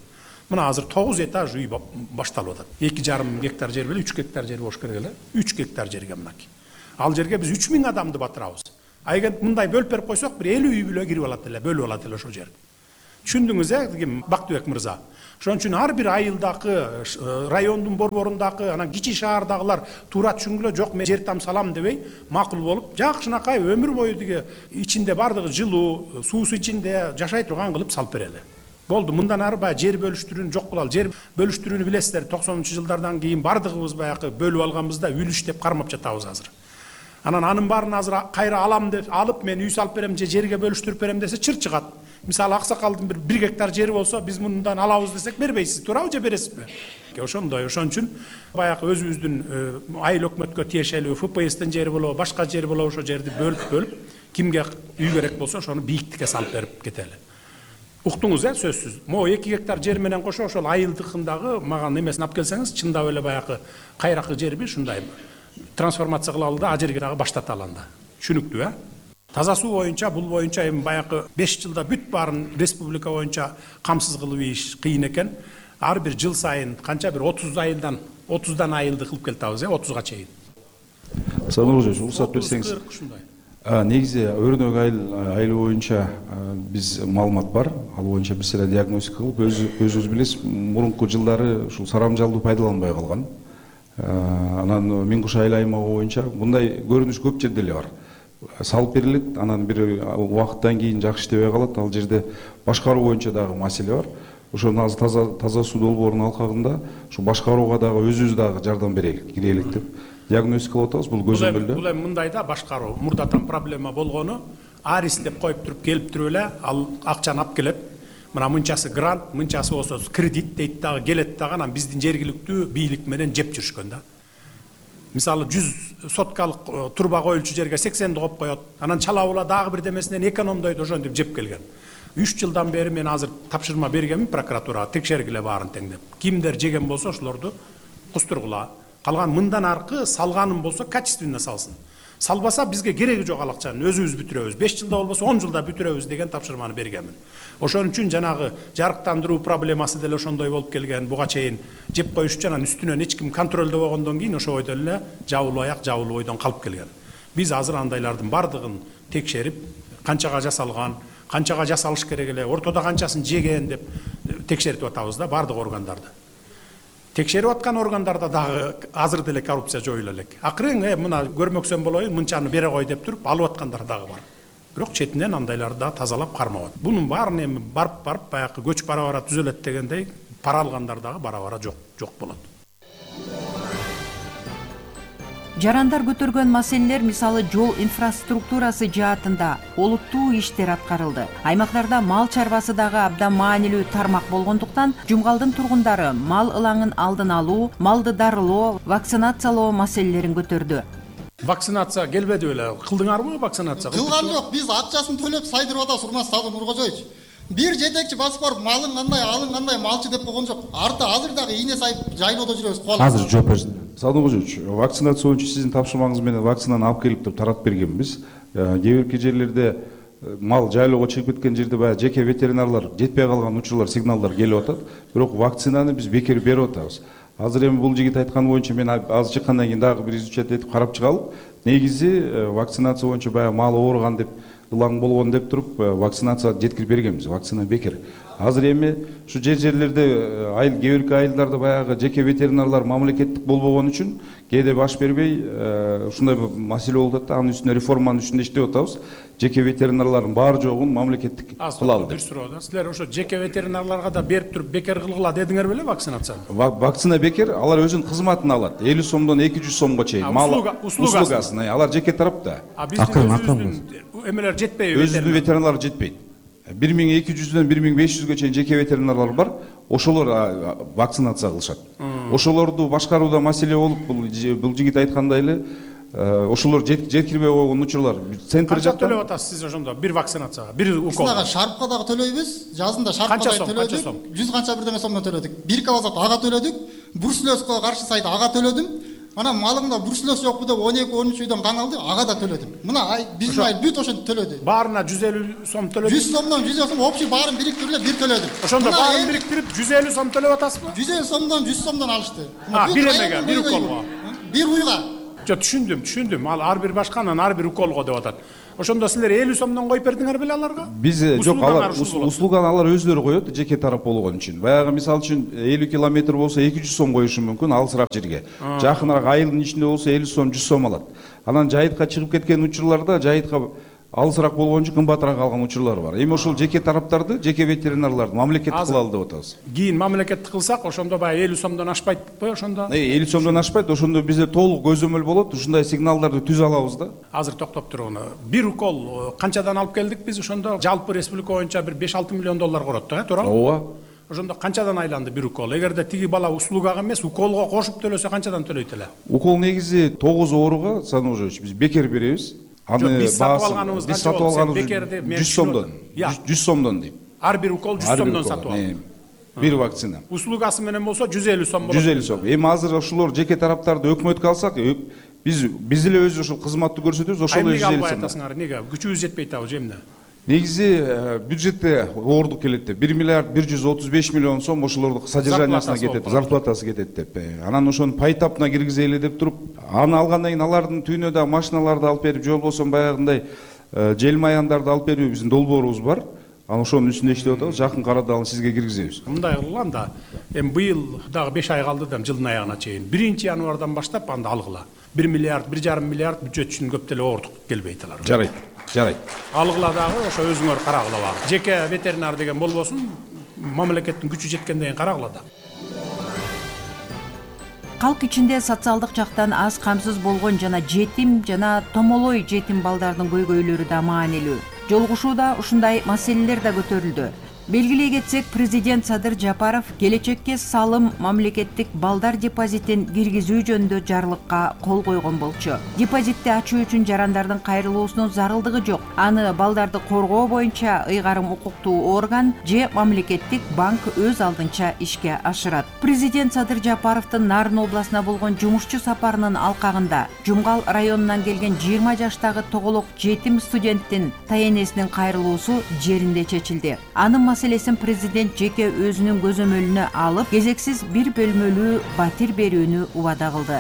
Мына азыр тогуз этаж үй башталып атат. эки жарым гектар жер беле үч гектар жер болуш керек эле. үч гектар жерге мынакей. Ал жерге биз үч миң адамды батырабыз. Айгент мындай бөлүп берип койсок, бир элүү үй бүлө кирип алат эле, бөлүп алат эле ошол жерди. Түшүндүңүз э, ким Бактыбек мырза? Ошон үчүн ар бир айылдагы, райондун борборундагы, анан кичи шаардагылар туура түшүнгүлө, жок мен жер там салам дебей, макул болуп, жакшынакай өмүр бою тиги ичинде бардыгы жылуу, суусу ичинде жашай турган кылып салып берели. Болду, мындан ары баягы жер бөлүштүрүүнү жок кылалы. Жер бөлүштүрүүнү билесиздер, токсонунчу жылдардан кийин бардыгыбыз баягы бөлүп алганбызда үлүш деп кармап жатабыз азыр. Анан анын баарын азыр кайра алам деп алып, мен үй салып берем же жерге бөлүштүрүп берем десе чыр чыгат. Мисалы аксакалдын бир бир гектар жери болсо, биз мындан алабыз десек бербейсиз, туурабы же бересизби? Ошондой, ошон үчүн баягы өзүбүздүн айыл өкмөткө тиешелүү эф пэ эстин жери болобу, башка жери болобу, ошо жерди бөлүп бөлүп, кимге үй керек болсо ошону бийиктикке салып берип кетели. Уктуңуз э, сөзсүз. Могу эки гектар жер менен кошо ошол айылдыкындагы маган эмесин алып келсеңиз, чындап эле баягы кайракы жерби ушундай трансформация кылалы да, а жерге дагы баштаталы анда. Түшүнүктүү э? Таза суу боюнча, бул боюнча эми баягы беш жылда бүт баарын республика боюнча камсыз кылып иш кыйын экен. Ар бир жыл сайын канча бир отуз айылдан, отуздан айылды кылып келтабыз э, отузга чейин. Садыр Кожоевич, уруксат берсеңиз. Негизи өрнөк айыл айыл боюнча биз маалымат бар. Ал боюнча бир сыйра диагностика кылып, өзүңүз билесиз, мурунку жылдары ушул сарамжалды пайдаланбай калган. Анан Миң Куш айыл аймагы боюнча мындай көрүнүш көп жерде эле бар. Салып берилет, анан бир убакыттан кийин жакшы иштебей калат. Ал жерде башкаруу боюнча дагы маселе бар. Ошону азыр таза таза суу долбоорунун алкагында ушу башкарууга дагы өзүбүз дагы жардам берели, кирелик деп диагностикалап атабыз. Бул көзөмөлдө. Бул эми мындай да башкаруу. Мурдатан проблема болгону арис деп коюп туруп келип туруп эле ал акчаны алып келет. Мына мынчасы грант, мынчасы болсо кредит дейт дагы, келет дагы, анан биздин жергиликтүү бийлик менен жеп жүрүшкөн да. Мисалы жүз соткалык турба коюлчу жерге сексенди коюп коет. Анан чалабыла дагы бир демесинен экономдойт, ошентип жеп келген. үч жылдан бери мен азыр тапшырма бергенмин прокуратурага, текшергиле баарын тең деп. Кимдер жеген болсо ошолорду кустургула. Калган мындан аркы салганым болсо качественно салсын. Салбаса бизге кереги жок ал акчанын, өзүбүз бүтүрөбүз. беш жылда болбосо он жылда бүтүрөбүз деген тапшырманы бергенмин. Ошон үчүн жанагы жарыктандыруу проблемасы деле ошондой болуп келген. Буга чейин жеп коюш үчүн анан үстүнөн эч ким контролдо болгондон кийин ошо бойдон эле жабылуу аяк, жабылуу ойдон калып келген. Биз азыр андайлардын бардыгын текшерип, канчага жасалган, канчага жасалыш керек эле, ортодо канчасын жеген деп текшерип атабыз да бардык органдарды. Текшерип аткан органдарда дагы азыр деле коррупция жоюла элек. Акырын э мына көрмөксөн болоюн, мынчаны бере кой деп туруп алып аткандар дагы бар. Бирок четинен андайларды да тазалап кармабат. Бунун баарын эми барып барып баягы көч бара бара түзөлөт дегендей, пара алгандар дагы бара бара жок жок болот. Жарандар көтөргөн маселелер, мисалы жол инфраструктурасы жаатында олуттуу иштер аткарылды. Аймактарда мал чарбасы дагы абдан маанилүү тармак болгондуктан Жумгалдын тургундары мал ылаңын алдын алуу, малды дарылоо, вакцинациялоо маселелерин көтөрдү. Вакцинация келбеди беле? Кылдыңарбы вакцинация? Кылган жок, биз акчасын төлөп сайдырып атабыз, урмат Садыр Нуркожоевич. Бир жетекчи басып барып малын кандай, алын кандай малчы деп койгон жок. Арты азыр дагы ийне сайып жайлоодо жүрөбүз. Азыр жооп берсин. Садыр Кожоевич, вакцинация боюнча сиздин тапшырмаңыз менен вакцинаны алып келип туруп таратып бергенбиз. Кээ бирки жерлерде мал жайлоого чыгып кеткен жерде баягы жеке ветеринарлар жетпей калган учурлар, сигналдар келип атат. Бирок вакцинаны биз бекер берип атабыз. Азыр эми бул жигит айткан боюнча мен азыр чыккандан кийин дагы бир изучать этип карап чыгалып, негизи вакцинация боюнча баягы мал ооруган деп, ылаң болгон деп туруп вакцинация жеткирип бергенбиз. Вакцина бекер. Азыр эми ушу жер жерлерде айыл, кээ бирки айылдарда баягы жеке ветеринарлар мамлекеттик болбогон үчүн кээде баш бербей ушундай маселе болуп атат да. Анын үстүнө реформанын үстүндө иштеп атабыз. Жеке ветеринарлардын баары жогун мамлекеттик кылалы деп. Силер ошо жеке ветеринарларга да берип туруп бекер кылгыла дедиңер беле вакцинацияны? Вакцина бекер, алар өзүнүн кызматын алат. элүү сомдон эки жүз сомго чейин. Услугасын, алар жеке тарапта. А биздин өзүбүздүн эмелер жетпейби? Өзүбүздүн ветеринарлар жетпейт. бир миң эки жүздөн бир миң беш жүзгө чейин жеке ветеринарлар бар. Ошолор вакцинация кылышат. Ошолорду башкарууда маселе болуп, бул жигит айткандай эле ошолор жеткирбей койгон учурлар. Центр жакта төлөп атасыз сиз ошондо бир вакцинацияга, бир укол. Сага шарпка дагы төлөйбүз. Жазында шарпка дагы төлөдүк. жүз канча бирдеме сомдон төлөдүк. Бирка базат ага төлөдүк. Бруцеллезга каршы сайда ага төлөдүм. Ана малыңда бруцеллез жокпу деп он эки он үч үйдөн кан алды, ага да төлөдүм. Мына ай биздин айыл бүт ошентип төлөдү. Баарына жүз элүү сом төлөдүм. жүз сомдон жүз элүү сом общий баарын бириктирип бир төлөдүм. Ошондо Мына баарын эң- бириктирип жүз элүү сом төлөп атасызбы? жүз элүү сомдон жүз сомдон алышты. А, Бүт бир райондун эмеге, бир көйгөйү. уколго. Бир уйга. Жок, түшүндүм, түшүндүм. Ал ар бир башканын ар бир уколго деп атат. Ошондо силер элүү сомдон коюп бердиңер беле аларга? Биз э, жок, Услугаңар алар ушул ус- болот. услуганы алар өздөрү коет, жеке тарап болгон үчүн. Баягы мисалы үчүн элүү километр болсо эки жүз сом коюшу мүмкүн алысыраак жерге. Жакыныраак айылдын ичинде болсо элүү сом, жүз сом алат. Анан жайытка чыгып кеткен учурларда жайытка алысыраак болгон үчүн кымбатыраак алган учурлар бар. Эми ошол жеке тараптарды, жеке ветеринарларды мамлекеттик Азыр- кылалы деп атабыз. Кийин мамлекеттик кылсак, ошондо баягы элүү сомдон ашпайтпы ошондо? Э, элүү сомдон ашпайт, ошондо бизде толук көзөмөл болот, ушундай сигналдарды түзө алабыз да. Азыр токтоп туруңуна. Бир укол э, канчадан алып келдик биз ошондо? Жалпы республика боюнча бир беш алты миллион доллар корот да, туурабы? Ооба. Ошондо канчадан айланды бир укол? Эгерде тиги бала услугага эмес, уколго кошуп төлөсө канчадан төлөйт эле? Укол негизи тогуз ооруга, Саножович, биз бекер беребиз. Жок, биз сатып баасын- алганыбыз биз канча сатып болду? Сен алганыбыз бекерди, мен жүз сомдон. түшүнөм. Я. жүз- жүз сомдон дейм. Ар бир укол жүз Ар бир сомдон укол, сатып алды. э, Бир вакцина. Услугасы менен болсо жүз элүү сом болот. жүз элүү сом. Эми азыр ошолор жеке тараптарды өкмөткө алсак, э, биз биз эле өзү ошол кызматты көрсөтөбүз, ошол эле Эмнеге жүз элүү албай сом. атасыңар? Неге? Күчүбүз жетпей атабы же эмне? Негизи э, бюджетте оордук келет деп бир миллиард бир жүз отуз беш миллион сом ошолордун содержаниясына Зарплатасы кетет, болуп зарплатасы кетет деп. э, Анан ошону пайтапына киргизели деп туруп, аны алгандан кийин алардын түйүнө да машиналарды алып берип, же болбосо баягындай э, желмаяндарды алып берүү биздин долбоорубуз бар. Анан ошонун үстүндө иштеп атабыз. Жакын арада аны сизге киргизебиз. Мындай кылгыла да. Эми быйыл дагы беш ай калды да жылдын аягына чейин. биринчи январдан баштап анда алгыла. бир миллиард, бир жарым миллиард бюджет үчүн көп деле оордук келбейт алар. Жарайт. Жарайт. Алгыла дагы ошо өзүңөр карагыла багы. Жеке ветеринар деген болбосун, мамлекеттин күчү жеткенден кийин карагыла да. Калк ичинде социалдык жактан аз камсыз болгон жана жетим жана томолой жетим балдардын көйгөйлөрү да маанилүү. Жолугушууда ушундай маселелер да көтөрүлдү. Белгилей кетсек, президент Садыр Жапаров келечекке салым мамлекеттик балдар депозитин киргизүү жөнүндө жарлыкка кол койгон болчу. Депозитти ачуу үчүн жарандардын кайрылуусунун зарылдыгы жок. Аны балдарды коргоо боюнча ыйгарым укуктуу орган же мамлекеттик банк өз алдынча ишке ашырат. Президент Садыр Жапаровдун Нарын областына болгон жумушчу сапарынын алкагында Жумгал районунан келген жыйырма жаштагы тоголок жетим студенттин таенесинин кайрылуусу жеринде чечилди. Анын маселесин президент жеке өзүнүн көзөмөлүнө алып, кезексиз бир бөлмөлүү батир берүүнү убада кылды.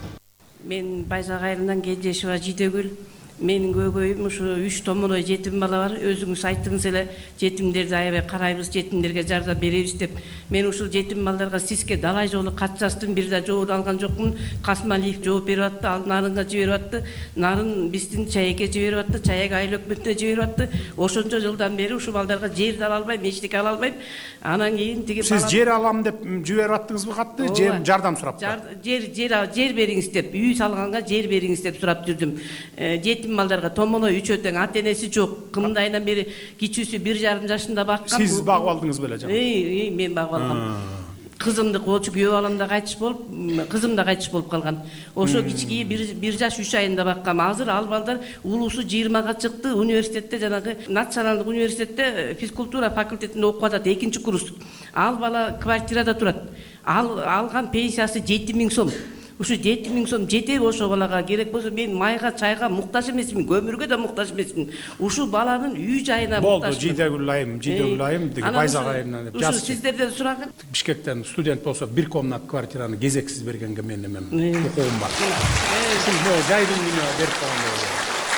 Мен Байзак айылынан Кенжешова Жидегүл. Менин көйгөйүм ушу үч томолой жетим бала бар. Өзүңүз айттыңыз эле, жетимдерди аябай карайбыз, жетимдерге жардам беребиз деп. Мен ушул жетим балдарга сизге далай жолу кат жаздым, бир да жооп алган жокмун. Касмалиев жооп берип атты, ал Нарынга жиберип атты. Нарын биздин Чаекке жиберип атты, Чаек айыл өкмөтүнө жиберип атты. Ошончо жылдан бери ушул балдарга жер да ала албайм, эчтеке ала албайм. Анан кийин тиги Сиз жер алам деп жиберип аттыңызбы катты? Жер жардам сурап? Жер жер жер бериңиз деп, үй салганга жер бериңиз деп сурап жүрдүм. Жетим балдарга томолой үчөө тең ата энеси жок. Кымдайдан бери кичүүсү бир жарым жашында баккан. Сиз багып алдыңыз беле жана? Эй, мен багып алгам. Кызымды колчу күйөө балам да кайтыш болуп, кызым да кайтыш болуп калган. Ошо кичкии бир жаш үч айында баккам. Азыр ал балдар улуусу жыйырмага чыкты. Университетте жанагы националдык университетте физкультура факультетинде окуп атат, экинчи курс. Ал бала квартирада турат. Ал алган пенсиясы жети миң сом. Ушу жети миң сом жетеби ошо балага? Керек болсо мен майга, чайга муктаж эмесмин, көмүргө да муктаж эмесмин. Ушул баланын үй жайына болду. муктажмын. Жидегүл айым, Жидегүл айым деген Байзак айылынан деп Ушу жазчы. сиздерден сураган. Бишкектен студент болсо бир комнат квартираны кезексиз бергенге мен эмем укугум бар. Ушул жайдын үйүнө берип койгон.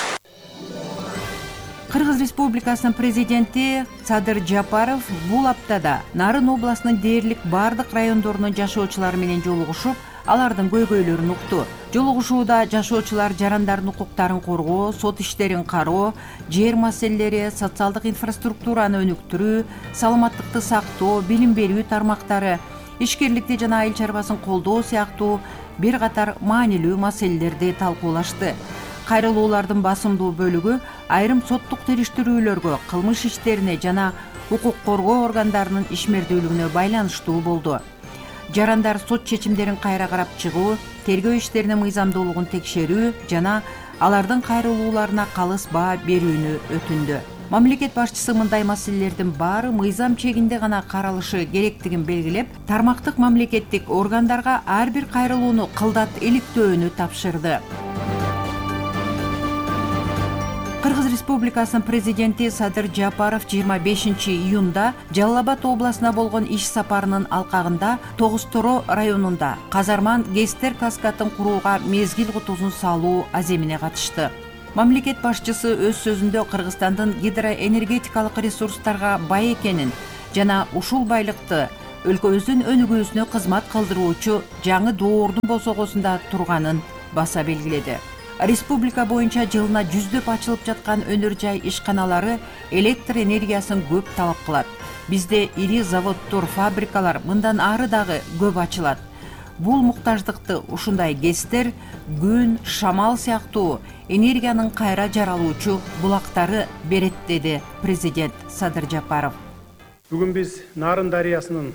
Кыргыз Республикасынын президенти Садыр Жапаров бул аптада Нарын областынын дээрлик бардык райондорунун жашоочулары менен жолугушуп, алардын көйгөйлөрүн укту. Жолугушууда жашоочулар жарандардын укуктарын коргоо, сот иштерин кароо, жер маселелери, социалдык инфраструктураны өнүктүрүү, саламаттыкты сактоо, билим берүү тармактары, ишкерликти жана айыл чарбасын колдоо сыяктуу бир катар маанилүү маселелерди талкуулашты. Кайрылуулардын басымдуу бөлүгү айрым соттук териштирүүлөргө, кылмыш иштерине жана укук коргоо органдарынын ишмердүүлүгүнө байланыштуу болду. Жарандар сот чечимдерин кайра карап чыгуу, тергөө иштеринин мыйзамдуулугун текшерүү жана алардын кайрылууларына калыс баа берүүнү өтүндү. Мамлекет башчысы мындай маселелердин баары мыйзам чегинде гана каралышы керектигин белгилеп, тармактык мамлекеттик органдарга ар бир кайрылууну кылдат иликтөөнү тапшырды. Кыргыз Республикасынын президенти Садыр Жапаров жыйырма бешинчи июнда Жалал Абад областына болгон иш сапарынын алкагында Тогуз Торо районунда Казарман ГЭСтер каскатын курууга мезгил кутузун салуу аземине катышты. Мамлекет башчысы өз сөзүндө Кыргызстандын гидроэнергетикалык ресурстарга бай экенин жана ушул байлыкты өлкөбүздүн өнүгүүсүнө кызмат кылдыруучу жаңы доордун босогосунда турганын баса белгиледи. Республика боюнча жылына жүздөп ачылып жаткан өнөр жай ишканалары электр энергиясын көп талап кылат. Бизде ири заводдор, фабрикалар мындан ары дагы көп ачылат. Бул муктаждыкты ушундай ГЭСтер, күн, шамал сыяктуу энергиянын кайра жаралуучу булактары берет, деди президент Садыр Жапаров. Бүгүн биз Нарын дарыясынын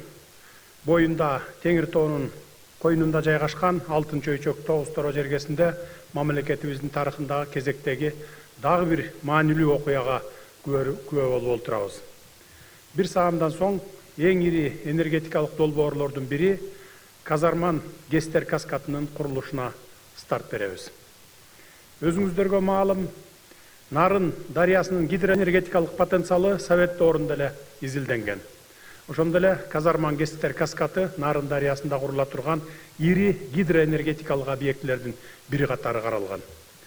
боюнда Теңир тоонун койнунда жайгашкан Алтын Чөйчөк Тогуз Торо жергесинде мамлекетибиздин тарыхындагы кезектеги дагы бир маанилүү окуяга күбө болуп отурабыз. Бир саамдан соң эң ири энергетикалык долбоорлордун бири Казарман ГЭСтер каскатынын курулушуна старт беребиз. Өзүңүздөргө маалым, Нарын дарыясынын гидроэнергетикалык потенциалы Совет доорунда эле изилденген. Ошондо эле Казарман ГЭСтер каскаты Нарын дарыясында курула турган ири гидроэнергетикалык объектилердин бири катары каралган.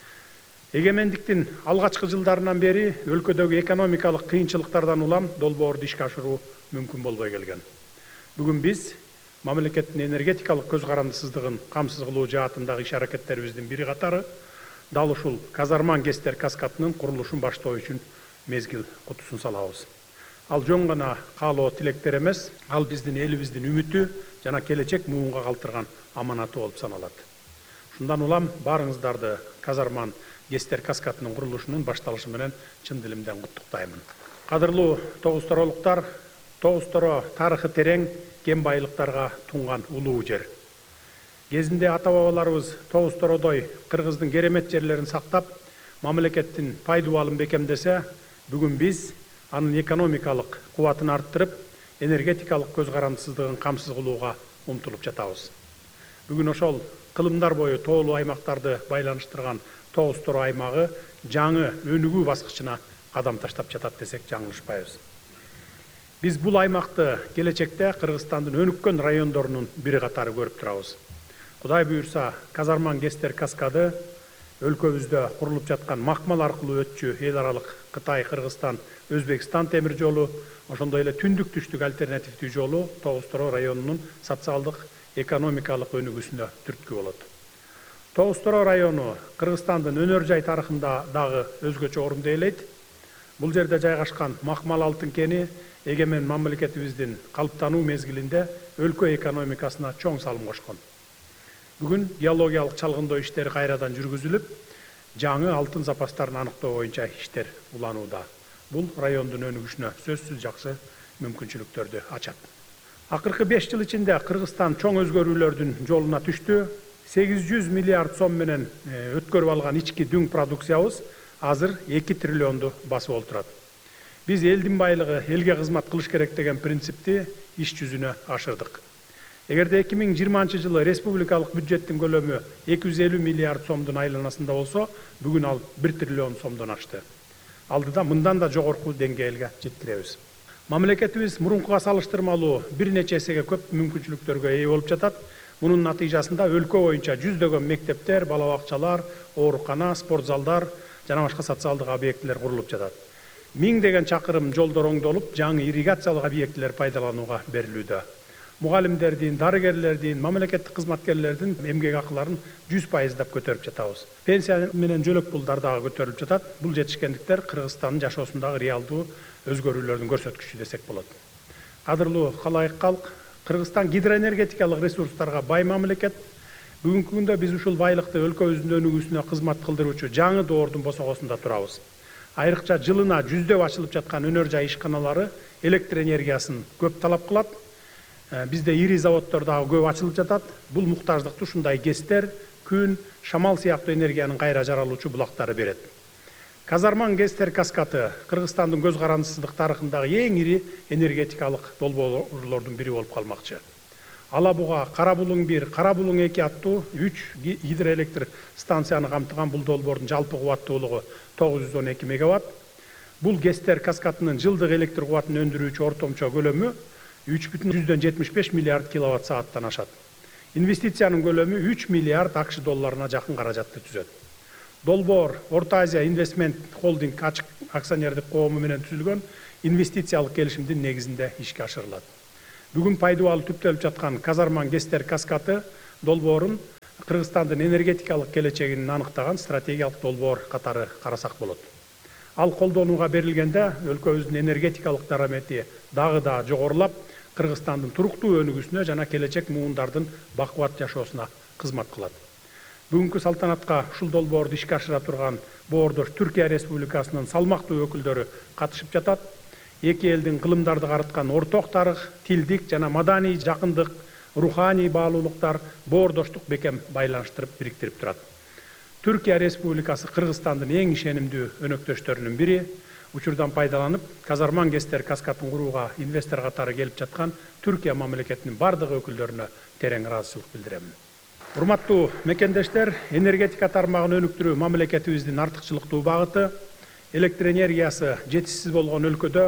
Эгемендиктин алгачкы жылдарынан бери өлкөдөгү экономикалык кыйынчылыктардан улам долбоорду ишке ашыруу мүмкүн болбой келген. Бүгүн биз мамлекеттин энергетикалык көз карандысыздыгын камсыз кылуу жаатындагы иш аракеттерибиздин бири катары дал ушул Казарман ГЭСтер каскатынын курулушун баштоо үчүн мезгил кутусун салабыз. Ал жөн гана каалоо тилектер эмес, ал биздин элибиздин үмүтү жана келечек муунга калтырган аманаты болуп саналат. Шундан улам баарыңыздарды Казарман ГЭСтер каскатынын курулушунун башталышы менен чын дилимден куттуктаймын. Кадырлуу Тогуз Торолуктар, Тогуз Торо тарыхы терең, кен байлыктарга тунган улуу жер. Кезинде ата-бабаларыбыз Тогуз Тородой Кыргыздын керемет жерлерин сактап, мамлекеттин пайдубалын бекемдесе, бүгүн биз анын экономикалык кубатын арттырып, энергетикалык көз карандысыздыгын камсыз кылууга умтулуп жатабыз. Бүгүн ошол кылымдар бою тоолуу аймактарды байланыштырган Тогуз Торо аймагы жаңы өнүгүү баскычына кадам таштап жатат десек жаңылышпайбыз. Биз бул аймакты келечекте Кыргызстандын өнүккөн райондорунун бири катары көрүп турабыз. Кудай буюрса, Казарман ГЭСтер каскады өлкөбүздө курулуп жаткан макмал аркылуу өтчү эл аралык Кытай, Кыргызстан, Өзбекстан темир жолу, ошондой эле түндүк түштүк альтернативдүү жолу Тогуз Торо районунун социалдык, экономикалык өнүгүүсүнө түрткү болот. Тогуз Торо району Кыргызстандын өнөр жай тарыхында дагы өзгөчө орунду ээлейт. Бул жерде жайгашкан макмал алтын кени эгемен мамлекетибиздин калыптануу мезгилинде өлкө экономикасына чоң салым кошкон. Бүгүн геологиялык чалгындоо иштери кайрадан жүргүзүлүп, жаңы алтын запастарын аныктоо боюнча иштер уланууда. Бул райондун өнүгүшүнө сөзсүз жакшы мүмкүнчүлүктөрдү ачат. Акыркы беш жыл ичинде Кыргызстан чоң өзгөрүүлөрдүн жолуна түштү. сегиз жүз миллиард сом менен өткөрүп алган ички дүң продукциябыз азыр эки триллионду басып олтурат. Биз элдин байлыгы элге кызмат кылыш керек деген принципти иш жүзүнө ашырдык. Эгерде эки миң жыйырманчы жылы республикалык бюджеттин көлөмү эки жүз элүү миллиард сомдун айланасында болсо, бүгүн ал бир триллион сомдон ашты. Алдыда мындан да жогорку деңгээлге жеткиребиз. Мамлекетибиз мурункуга салыштырмалуу бир нече эсеге көп мүмкүнчүлүктөргө ээ болуп жатат. Мунун натыйжасында өлкө боюнча жүздөгөн мектептер, балабакчалар, оорукана, спорт залдар жана башка социалдык объектилер курулуп жатат. Миңдеген чакырым жолдор оңдолуп, жаңы ирригациялык объектилер пайдаланууга берилүүдө. Мугалимдердин, дарыгерлердин, мамлекеттик кызматкерлердин эмгек акыларын жүз пайыздап көтөрүп жатабыз. Пенсия менен жөлөк пулдар дагы көтөрүлүп жатат. Бул жетишкендиктер Кыргызстандын жашоосундагы реалдуу өзгөрүүлөрдүн көрсөткүчү десек болот. Кадырлуу калайык калк, Кыргызстан гидроэнергетикалык ресурстарга бай мамлекет. Бүгүнкү күндө биз ушул байлыкты өлкөбүздүн өнүгүүсүнө кызмат кылдыруучу жаңы доордун босогосунда турабыз. Айрыкча жылына жүздөп ачылып жаткан өнөр жай ишканалары электр энергиясын көп талап кылат. Бизде ири заводдор дагы көп ачылып жатат. Бул муктаждыкты ушундай ГЭСтер, күн, шамал сыяктуу энергиянын кайра жаралуучу булактары берет. Казарман ГЭСтер каскаты Кыргызстандын көз карандысыздык тарыхындагы эң ири энергетикалык долбоорлордун бири болуп калмакчы. Ала буга Кара Булуң бир, Кара Булуң эки аттуу үч гидроэлектр станцияны камтыган бул долбоордун жалпы кубаттуулугу тогуз жүз он эки мегаватт. Бул ГЭСтер каскатынын жылдык электр кубатын өндүрүүчү ортомчо көлөмү үч бүтүн жүздөн жетимиш беш миллиард киловатт сааттан ашат. Инвестициянын көлөмү үч миллиард акш долларына жакын каражатты түзөт. Долбоор Орто Азия Инвестмент Холдинг ачык акционердик коому менен түзүлгөн инвестициялык келишимдин негизинде ишке ашырылат. Бүгүн пайдаланып түптөлүп жаткан Казарман ГЭСтер каскаты долбоорун Кыргызстандын энергетикалык келечегин аныктаган стратегиялык долбоор катары карасак болот. Ал колдонууга берилгенде өлкөбүздүн энергетикалык дарамети дагы да жогорулап, Кыргызстандын туруктуу өнүгүүсүнө жана келечек муундардын бакубат жашоосуна кызмат кылат. Бүгүнкү салтанатка ушул долбоорду ишке ашыра турган боордош Түркия Республикасынын салмактуу өкүлдөрү катышып жатат. Эки элдин кылымдарды карыткан орток тарых, тилдик жана маданий жакындык, руханий баалуулуктар боордоштук бекем байланыштырып бириктирип турат. Түркия Республикасы Кыргызстандын эң ишенимдүү өнөктөштөрүнүн бири. Учурдан пайдаланып, Казарман ГЭСтер каскатын курууга инвестор катары келип жаткан Түркия мамлекетинин бардык өкүлдөрүнө терең ыраазычылык билдирем. Урматтуу мекендештер, энергетика тармагын өнүктүрүү мамлекетибиздин артыкчылыктуу багыты. Электр энергиясы жетишсиз болгон өлкөдө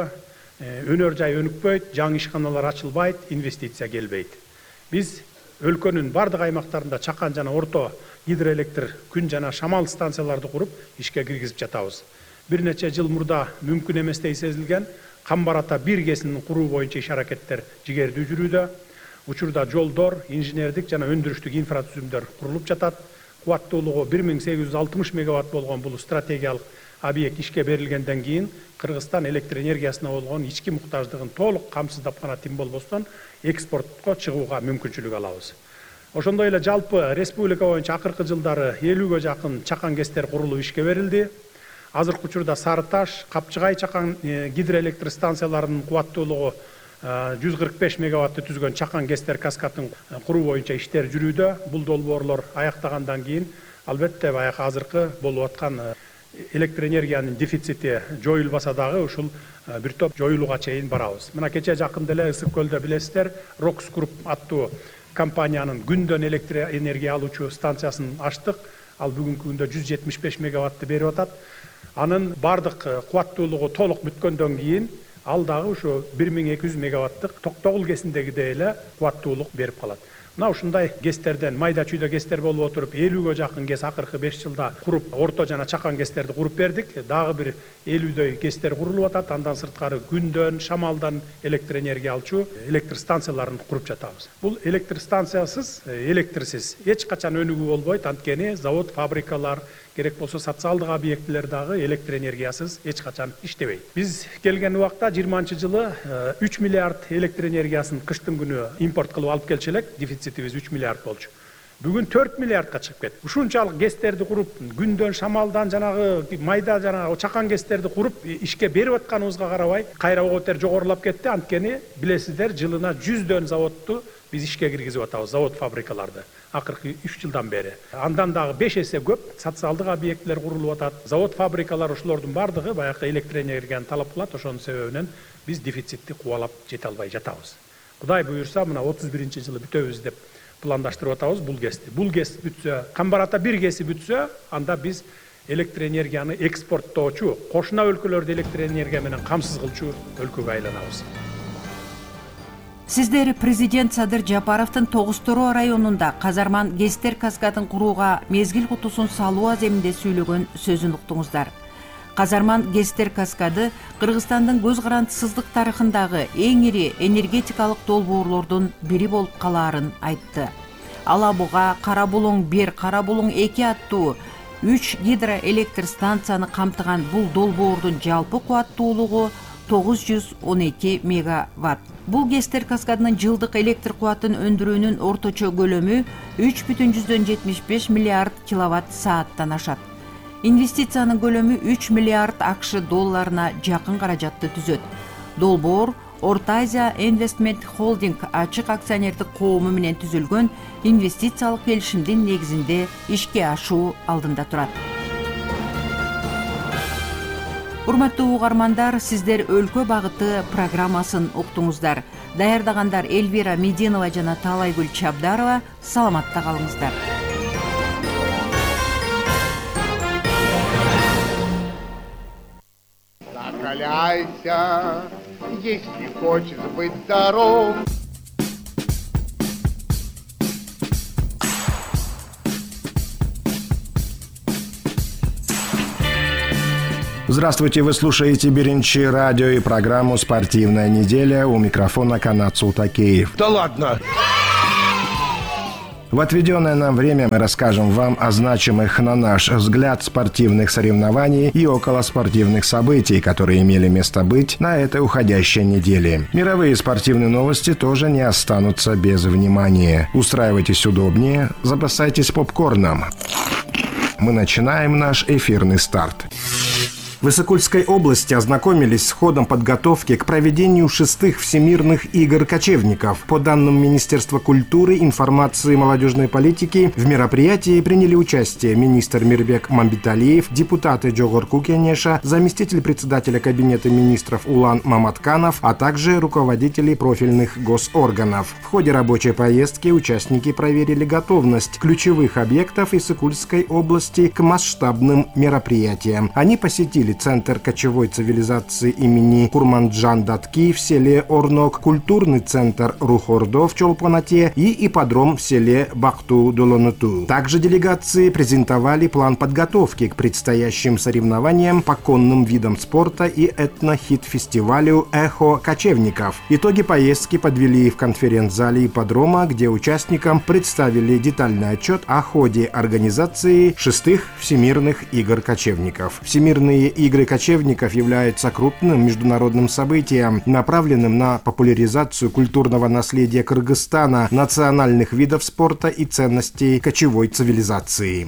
өнөр жай өнүкпөйт, жаңы ишканалар ачылбайт, инвестиция келбейт. Биз өлкөнүн бардык аймактарында чакан жана орто гидроэлектр күн жана шамал станцияларды куруп ишке киргизип жатабыз. Бир нече жыл мурда мүмкүн эместей сезилген Камбар Ата бир ГЭСин куруу боюнча иш аракеттер жигердүү жүрүүдө. Учурда жолдор, инженердик жана өндүрүштүк инфратүзүмдөр курулуп жатат. Кубаттуулугу бир миң сегиз жүз алтымыш мегаватт болгон бул стратегиялык объект ишке берилгенден кийин Кыргызстан электр энергиясына болгон ички муктаждыгын толук камсыздап гана тим болбостон экспортко чыгууга мүмкүнчүлүк алабыз. Ошондой эле жалпы республика боюнча акыркы жылдары элүүгө жакын чакан ГЭСтер курулуп ишке берилди. Азыркы учурда Сары Таш, Капчыгай чакан гидроэлектр станцияларынын кубаттуулугу жүз кырк беш мегаватты түзгөн чакан ГЭСтер каскатын куруу боюнча иштер жүрүүдө. Бул долбоорлор аяктагандан кийин албетте баягы азыркы болуп аткан электр энергиянын дефицити жоюлбаса дагы ушул бир топ жоюлууга чейин барабыз. Мына кече жакында эле Ысык көлдө билесиздер, Рокс Груп аттуу компаниянын күндөн электр энергия алуучу станциясын ачтык. Ал бүгүнкү күндө жүз жетимиш беш мегаватты берип атат. Анын бардык кубаттуулугу толук бүткөндөн кийин ал дагы ушу бир миң эки жүз мегаваттык Токтогул ГЭСиндегидей эле кубаттуулук берип калат. Мына ушундай ГЭСтерден майда чүйдө ГЭСтер болуп отуруп элүүгө жакын ГЭС акыркы беш жылда куруп, орто жана чакан ГЭСтерди куруп бердик. Дагы бир элүүдөй ГЭСтер курулуп атат. Андан сырткары күндөн, шамалдан электр энергия алчу электр станцияларын куруп жатабыз. Бул электр станциясыз, электрсиз эч качан өнүгүү болбойт. Анткени завод, фабрикалар, керек болсо социалдык объектилер дагы электр энергиясыз эч качан иштебейт. Биз келген убакта жыйырманчы жылы үч миллиард электр энергиясын кыштын күнү импорт кылып алып келчү элек, дефицитибиз үч миллиард болчу. Бүгүн төрт миллиардка чыгып кетти. Ушунчалык ГЭСтерди куруп, күндөн, шамалдан жанагы майда жанагы чакан ГЭСтерди куруп ишке берип атканыбызга карабай, кайра оготер жогорулап кетти. Анткени билесиздер, жылына жүздөн заводду биз ишке киргизип атабыз, завод, фабрикаларды. Акыркы үч жылдан бери. Андан дагы беш эсе көп социалдык объектилер курулуп атат. Завод, фабрикалар ушулордун бардыгы баягы электр энергияны талап кылат. Ошонун себебинен биз дефицитти кубалап жете албай жатабыз. Кудай буюрса, мына отуз биринчи жылы бүтөбүз деп пландаштырып атабыз бул ГЭСти. Бул ГЭС бүтсө, Камбар Ата бир ГЭСи бүтсө, анда биз электр энергияны экспорттоочу, кошуна өлкөлөрдү электр энергия менен камсыз кылчу өлкөгө айланабыз. Сиздер президент Садыр Жапаровдун тогуз Тороо районунда Казарман ГЭСтер каскатын курууга мезгил кутусун салуу аземинде сүйлөгөн сөзүн уктуңуздар. Казарман ГЭСтер каскады Кыргызстандын көз карандысыздык тарыхындагы эң ири энергетикалык долбоорлордун бири болуп калаарын айтты. Ала буга Кара Булуң бир, Кара Булуң эки аттуу үч гидроэлектр станцияны камтыган бул долбоордун жалпы кубаттуулугу тогуз жүз он эки мегаватт. Бул ГЭСтер каскадынын жылдык электр кубатын өндүрүүнүн орточо көлөмү үч бүтүн жүздөн жетимиш беш миллиард киловатт сааттан ашат. Инвестициянын көлөмү үч миллиард акш долларына жакын каражатты түзөт. Долбоор Орто Азия Инвестмент Холдинг ачык акционердик коому менен түзүлгөн инвестициялык келишимдин негизинде ишке ашуу алдында турат. Урматтуу угармандар, сиздер өлкө багыты программасын уктуңуздар. Даярдагандар Эльвира Мединова жана Таалайгүл Чабдарова. Саламатта калыңыздар. Закаляйся, если хочешь быть здоров. Здравствуйте, вы слушаете Беренчи радио и программу «Спортивная неделя». У микрофона Канат Султакеев. Да ладно! В отведенное нам время мы расскажем вам о значимых, на наш взгляд, спортивных соревнований и околоспортивных событий, которые имели место быть на этой уходящей неделе. Мировые спортивные новости тоже не останутся без внимания. Устраивайтесь удобнее, запасайтесь попкорном. Мы начинаем наш эфирный старт. В Иссык-Кульской области ознакомились с ходом подготовки к проведению шестых всемирных игр кочевников. По данным Министерства культуры, информации и молодежной политики, в мероприятии приняли участие министр Мирбек Мамбеталиев, депутаты Джогорку Кенеша, заместитель председателя Кабинета министров Улан Маматканов, а также руководители профильных госорганов. В ходе рабочей поездки участники проверили готовность ключевых объектов Иссык-Кульской области к масштабным мероприятиям. Они посетили Центр кочевой цивилизации имени Курманджан Датки в селе Орнок, культурный центр Рухордо в Чолпонате и ипподром в селе Бакту-Долонуту. Также делегации презентовали план подготовки к предстоящим соревнованиям по конным видам спорта и этнохит-фестивалю «Эхо кочевников». Итоги поездки подвели в конференц-зале ипподрома, где участникам представили детальный отчет о ходе организации шестых всемирных игр кочевников. Всемирные игры кочевников являются крупным международным событием, направленным на популяризацию культурного наследия Кыргызстана, национальных видов спорта и ценностей кочевой цивилизации.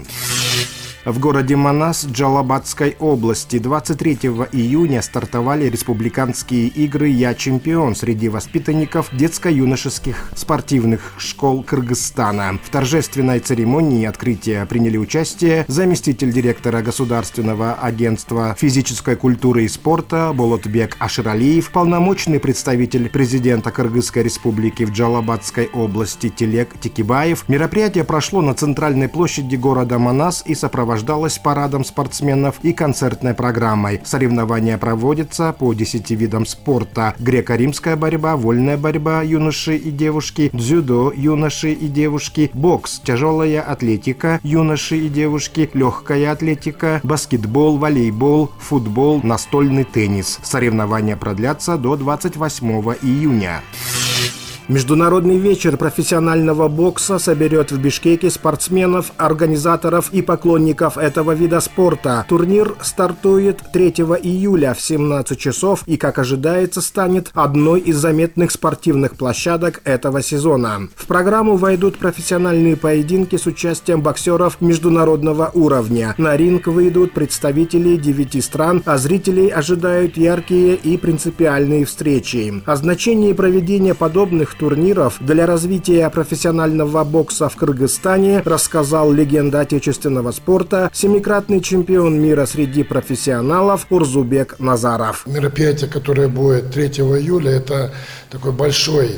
В городе Манас Джалабадской области двадцать третьего июня стартовали республиканские игры «Я чемпион» среди воспитанников детско-юношеских спортивных школ Кыргызстана. В торжественной церемонии открытия приняли участие заместитель директора Государственного агентства физической культуры и спорта Болотбек Аширалиев, полномочный представитель президента Кыргызской республики в Джалабадской области Телек Текибаев. Мероприятие прошло на центральной площади города Манас и сопровождалось парадом спортсменов и концертной программой. Соревнования проводятся по десяти видам спорта: греко-римская борьба, вольная борьба юноши и девушки, дзюдо юноши и девушки, бокс, тяжелая атлетика юноши и девушки, легкая атлетика, баскетбол, волейбол, футбол, настольный теннис. Соревнования продлятся до двадцать восьмого июня. Международный вечер профессионального бокса соберет в Бишкеке спортсменов, организаторов и поклонников этого вида спорта. Турнир стартует третьего июля в семнадцать часов и, как ожидается, станет одной из заметных спортивных площадок этого сезона. В программу войдут профессиональные поединки с участием боксеров международного уровня. На ринг выйдут представители девяти стран, а зрителей ожидают яркие и принципиальные встречи. О значении проведения подобных турниров для развития профессионального бокса в Кыргызстане рассказал легенда отечественного спорта, семикратный чемпион мира среди профессионалов Урзубек Назаров. Мероприятие, которое будет третьего июля, это такой большой,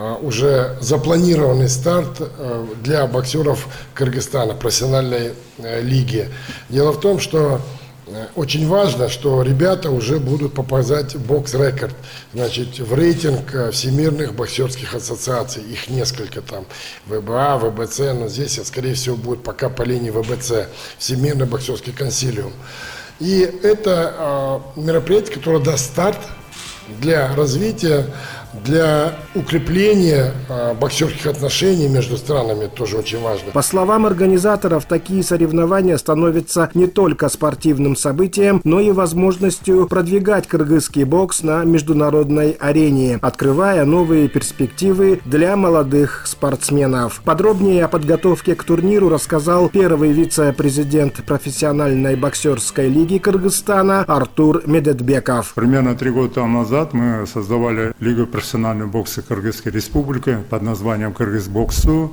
уже запланированный старт для боксеров Кыргызстана, профессиональной лиги. Дело в том, что очень важно, что ребята уже будут попадать в бокс-рекорд, значит, в рейтинг всемирных боксерских ассоциаций. Их несколько там, ВБА, ВБЦ, но здесь, скорее всего, будет пока по линии ВБЦ, Всемирный боксерский консилиум. И это э, мероприятие, которое даст старт для развития, для укрепления э, боксерских отношений между странами, тоже очень важно. По словам организаторов, такие соревнования становятся не только спортивным событием, но и возможностью продвигать кыргызский бокс на международной арене, открывая новые перспективы для молодых спортсменов. Подробнее о подготовке к турниру рассказал первый вице-президент профессиональной боксерской лиги Кыргызстана Артур Медетбеков. Примерно три года назад мы создавали Лигу профессионального бокса Кыргызской республики под названием «Кыргызбоксу».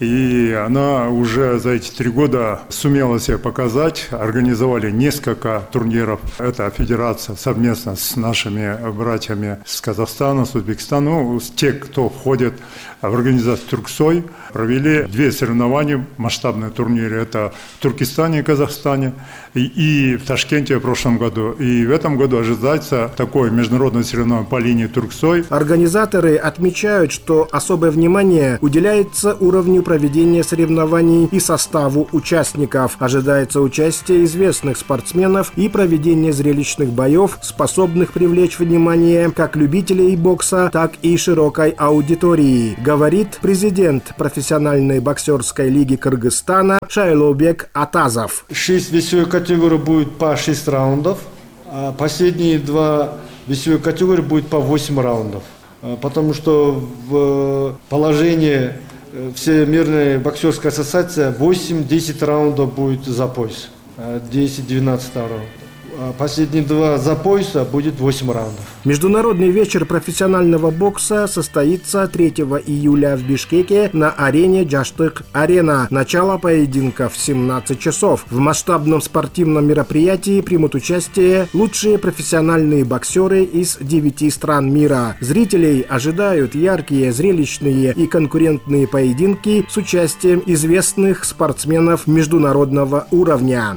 И она уже за эти три года сумела себя показать. Организовали несколько турниров. Это федерация совместно с нашими братьями с Казахстана, с Узбекистана, ну, те, кто входит в организацию Турксой, провели две соревнования, масштабные турниры. Это в Туркестане и Казахстане, и, и в Ташкенте в прошлом году. И в этом году ожидается такое международное соревнование по линии Турксой. Организаторы отмечают, что особое внимание уделяется уровню проведения соревнований и составу участников. Ожидается участие известных спортсменов и проведение зрелищных боев, способных привлечь внимание как любителей бокса, так и широкой аудитории, говорит президент профессиональной боксерской лиги Кыргызстана Шайлоубек Атазов. Шесть весовых категорий будет по шесть раундов, а последние два весовых категории будет по восемь раундов. Потому что в положении Всемирная боксерская ассоциация восемь-десять раундов будет за пояс, десять-двенадцать раундов. Последние два за пояса будет восемь раундов. Международный вечер профессионального бокса состоится третьего июля в Бишкеке на арене Джаштык-Арена. Начало поединка в семнадцать часов. В масштабном спортивном мероприятии примут участие лучшие профессиональные боксеры из девяти стран мира. Зрителей ожидают яркие, зрелищные и конкурентные поединки с участием известных спортсменов международного уровня.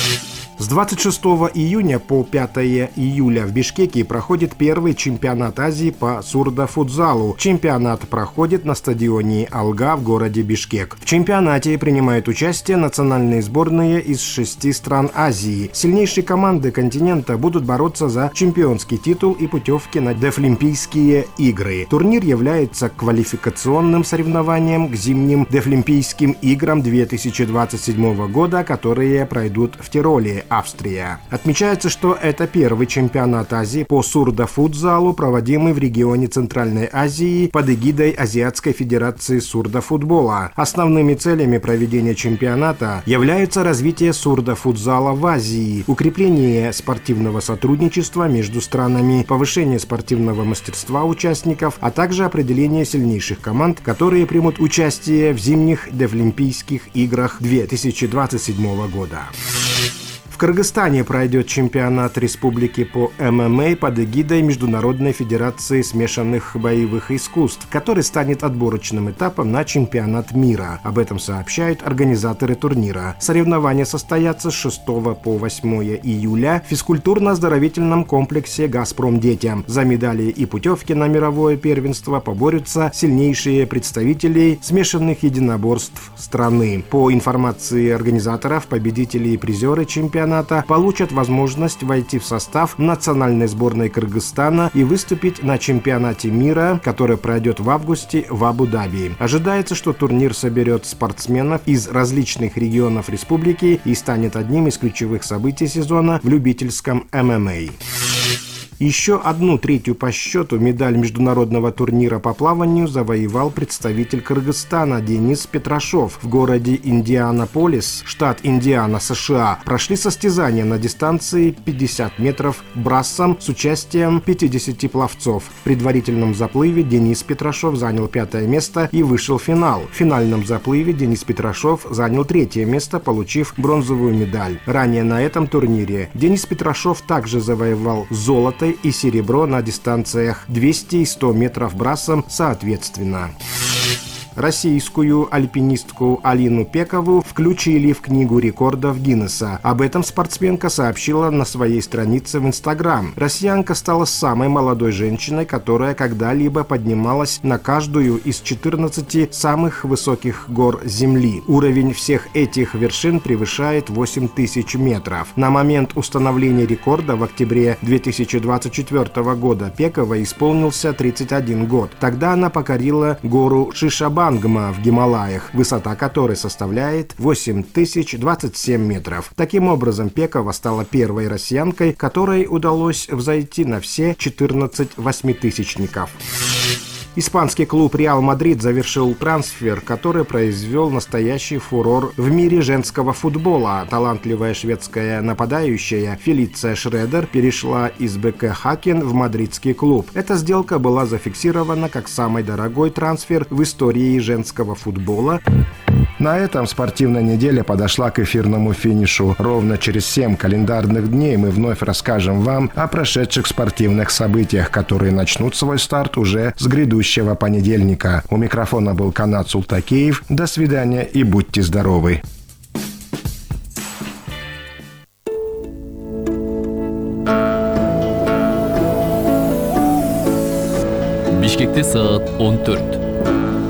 С двадцать шестого июня по пятое июля в Бишкеке проходит первый чемпионат Азии по сурдофутзалу. Чемпионат проходит на стадионе Алга в городе Бишкек. В чемпионате принимают участие национальные сборные из шести стран Азии. Сильнейшие команды континента будут бороться за чемпионский титул и путевки на Дефлимпийские игры. Турнир является квалификационным соревнованием к зимним Дефлимпийским играм две тысячи двадцать седьмого года, которые пройдут в Тироле, Австрия. Отмечается, что это первый чемпионат Азии по сурдофутзалу, проводимый в регионе Центральной Азии под эгидой Азиатской Федерации сурдофутбола. Основными целями проведения чемпионата являются развитие сурдофутзала в Азии, укрепление спортивного сотрудничества между странами, повышение спортивного мастерства участников, а также определение сильнейших команд, которые примут участие в зимних Дефлимпийских играх две тысячи двадцать седьмого года. В Кыргызстане пройдет чемпионат республики по эм эм а под эгидой Международной Федерации смешанных боевых искусств, который станет отборочным этапом на чемпионат мира. Об этом сообщают организаторы турнира. Соревнования состоятся с шестого по восьмое июля в физкультурно-оздоровительном комплексе «Газпром детям». За медали и путевки на мировое первенство поборются сильнейшие представители смешанных единоборств страны. По информации организаторов, победители и призеры чемпионата получат возможность войти в состав национальной сборной Кыргызстана и выступить на чемпионате мира, который пройдет в августе в Абу-Даби. Ожидается, что турнир соберет спортсменов из различных регионов республики и станет одним из ключевых событий сезона в любительском эм эм а. Еще одну третью по счету медаль международного турнира по плаванию завоевал представитель Кыргызстана Денис Петрашов. В городе Индианаполис, штат Индиана, США, прошли состязания на дистанции пятьдесят метров брассом с участием пятидесяти пловцов. В предварительном заплыве Денис Петрашов занял пятое место и вышел в финал. В финальном заплыве Денис Петрашов занял третье место, получив бронзовую медаль. Ранее на этом турнире Денис Петрашов также завоевал золото и серебро на дистанциях двести и сто метров брассом соответственно. Российскую альпинистку Алину Пекову включили в Книгу рекордов Гиннесса. Об этом спортсменка сообщила на своей странице в Инстаграм. Россиянка стала самой молодой женщиной, которая когда-либо поднималась на каждую из четырнадцати самых высоких гор Земли. Уровень всех этих вершин превышает восемь тысяч метров. На момент установления рекорда в октябре две тысячи двадцать четвёртого года Пекова исполнился тридцать один год. Тогда она покорила гору Шишабангма в Гималаях, высота которой составляет восемь тысяч двадцать семь метров. Таким образом, Пекова стала первой россиянкой, которой удалось взойти на все четырнадцать восьмитысячников. Испанский клуб «Реал Мадрид» завершил трансфер, который произвел настоящий фурор в мире женского футбола. Талантливая шведская нападающая Фелиция Шредер перешла из БК «Хакен» в мадридский клуб. Эта сделка была зафиксирована как самый дорогой трансфер в истории женского футбола. На этом спортивная неделя подошла к эфирному финишу. Ровно через семь календарных дней мы вновь расскажем вам о прошедших спортивных событиях, которые начнут свой старт уже с грядущего понедельника. У микрофона был Канат Султакеев. До свидания и будьте здоровы. Бишкекте саат он төрт.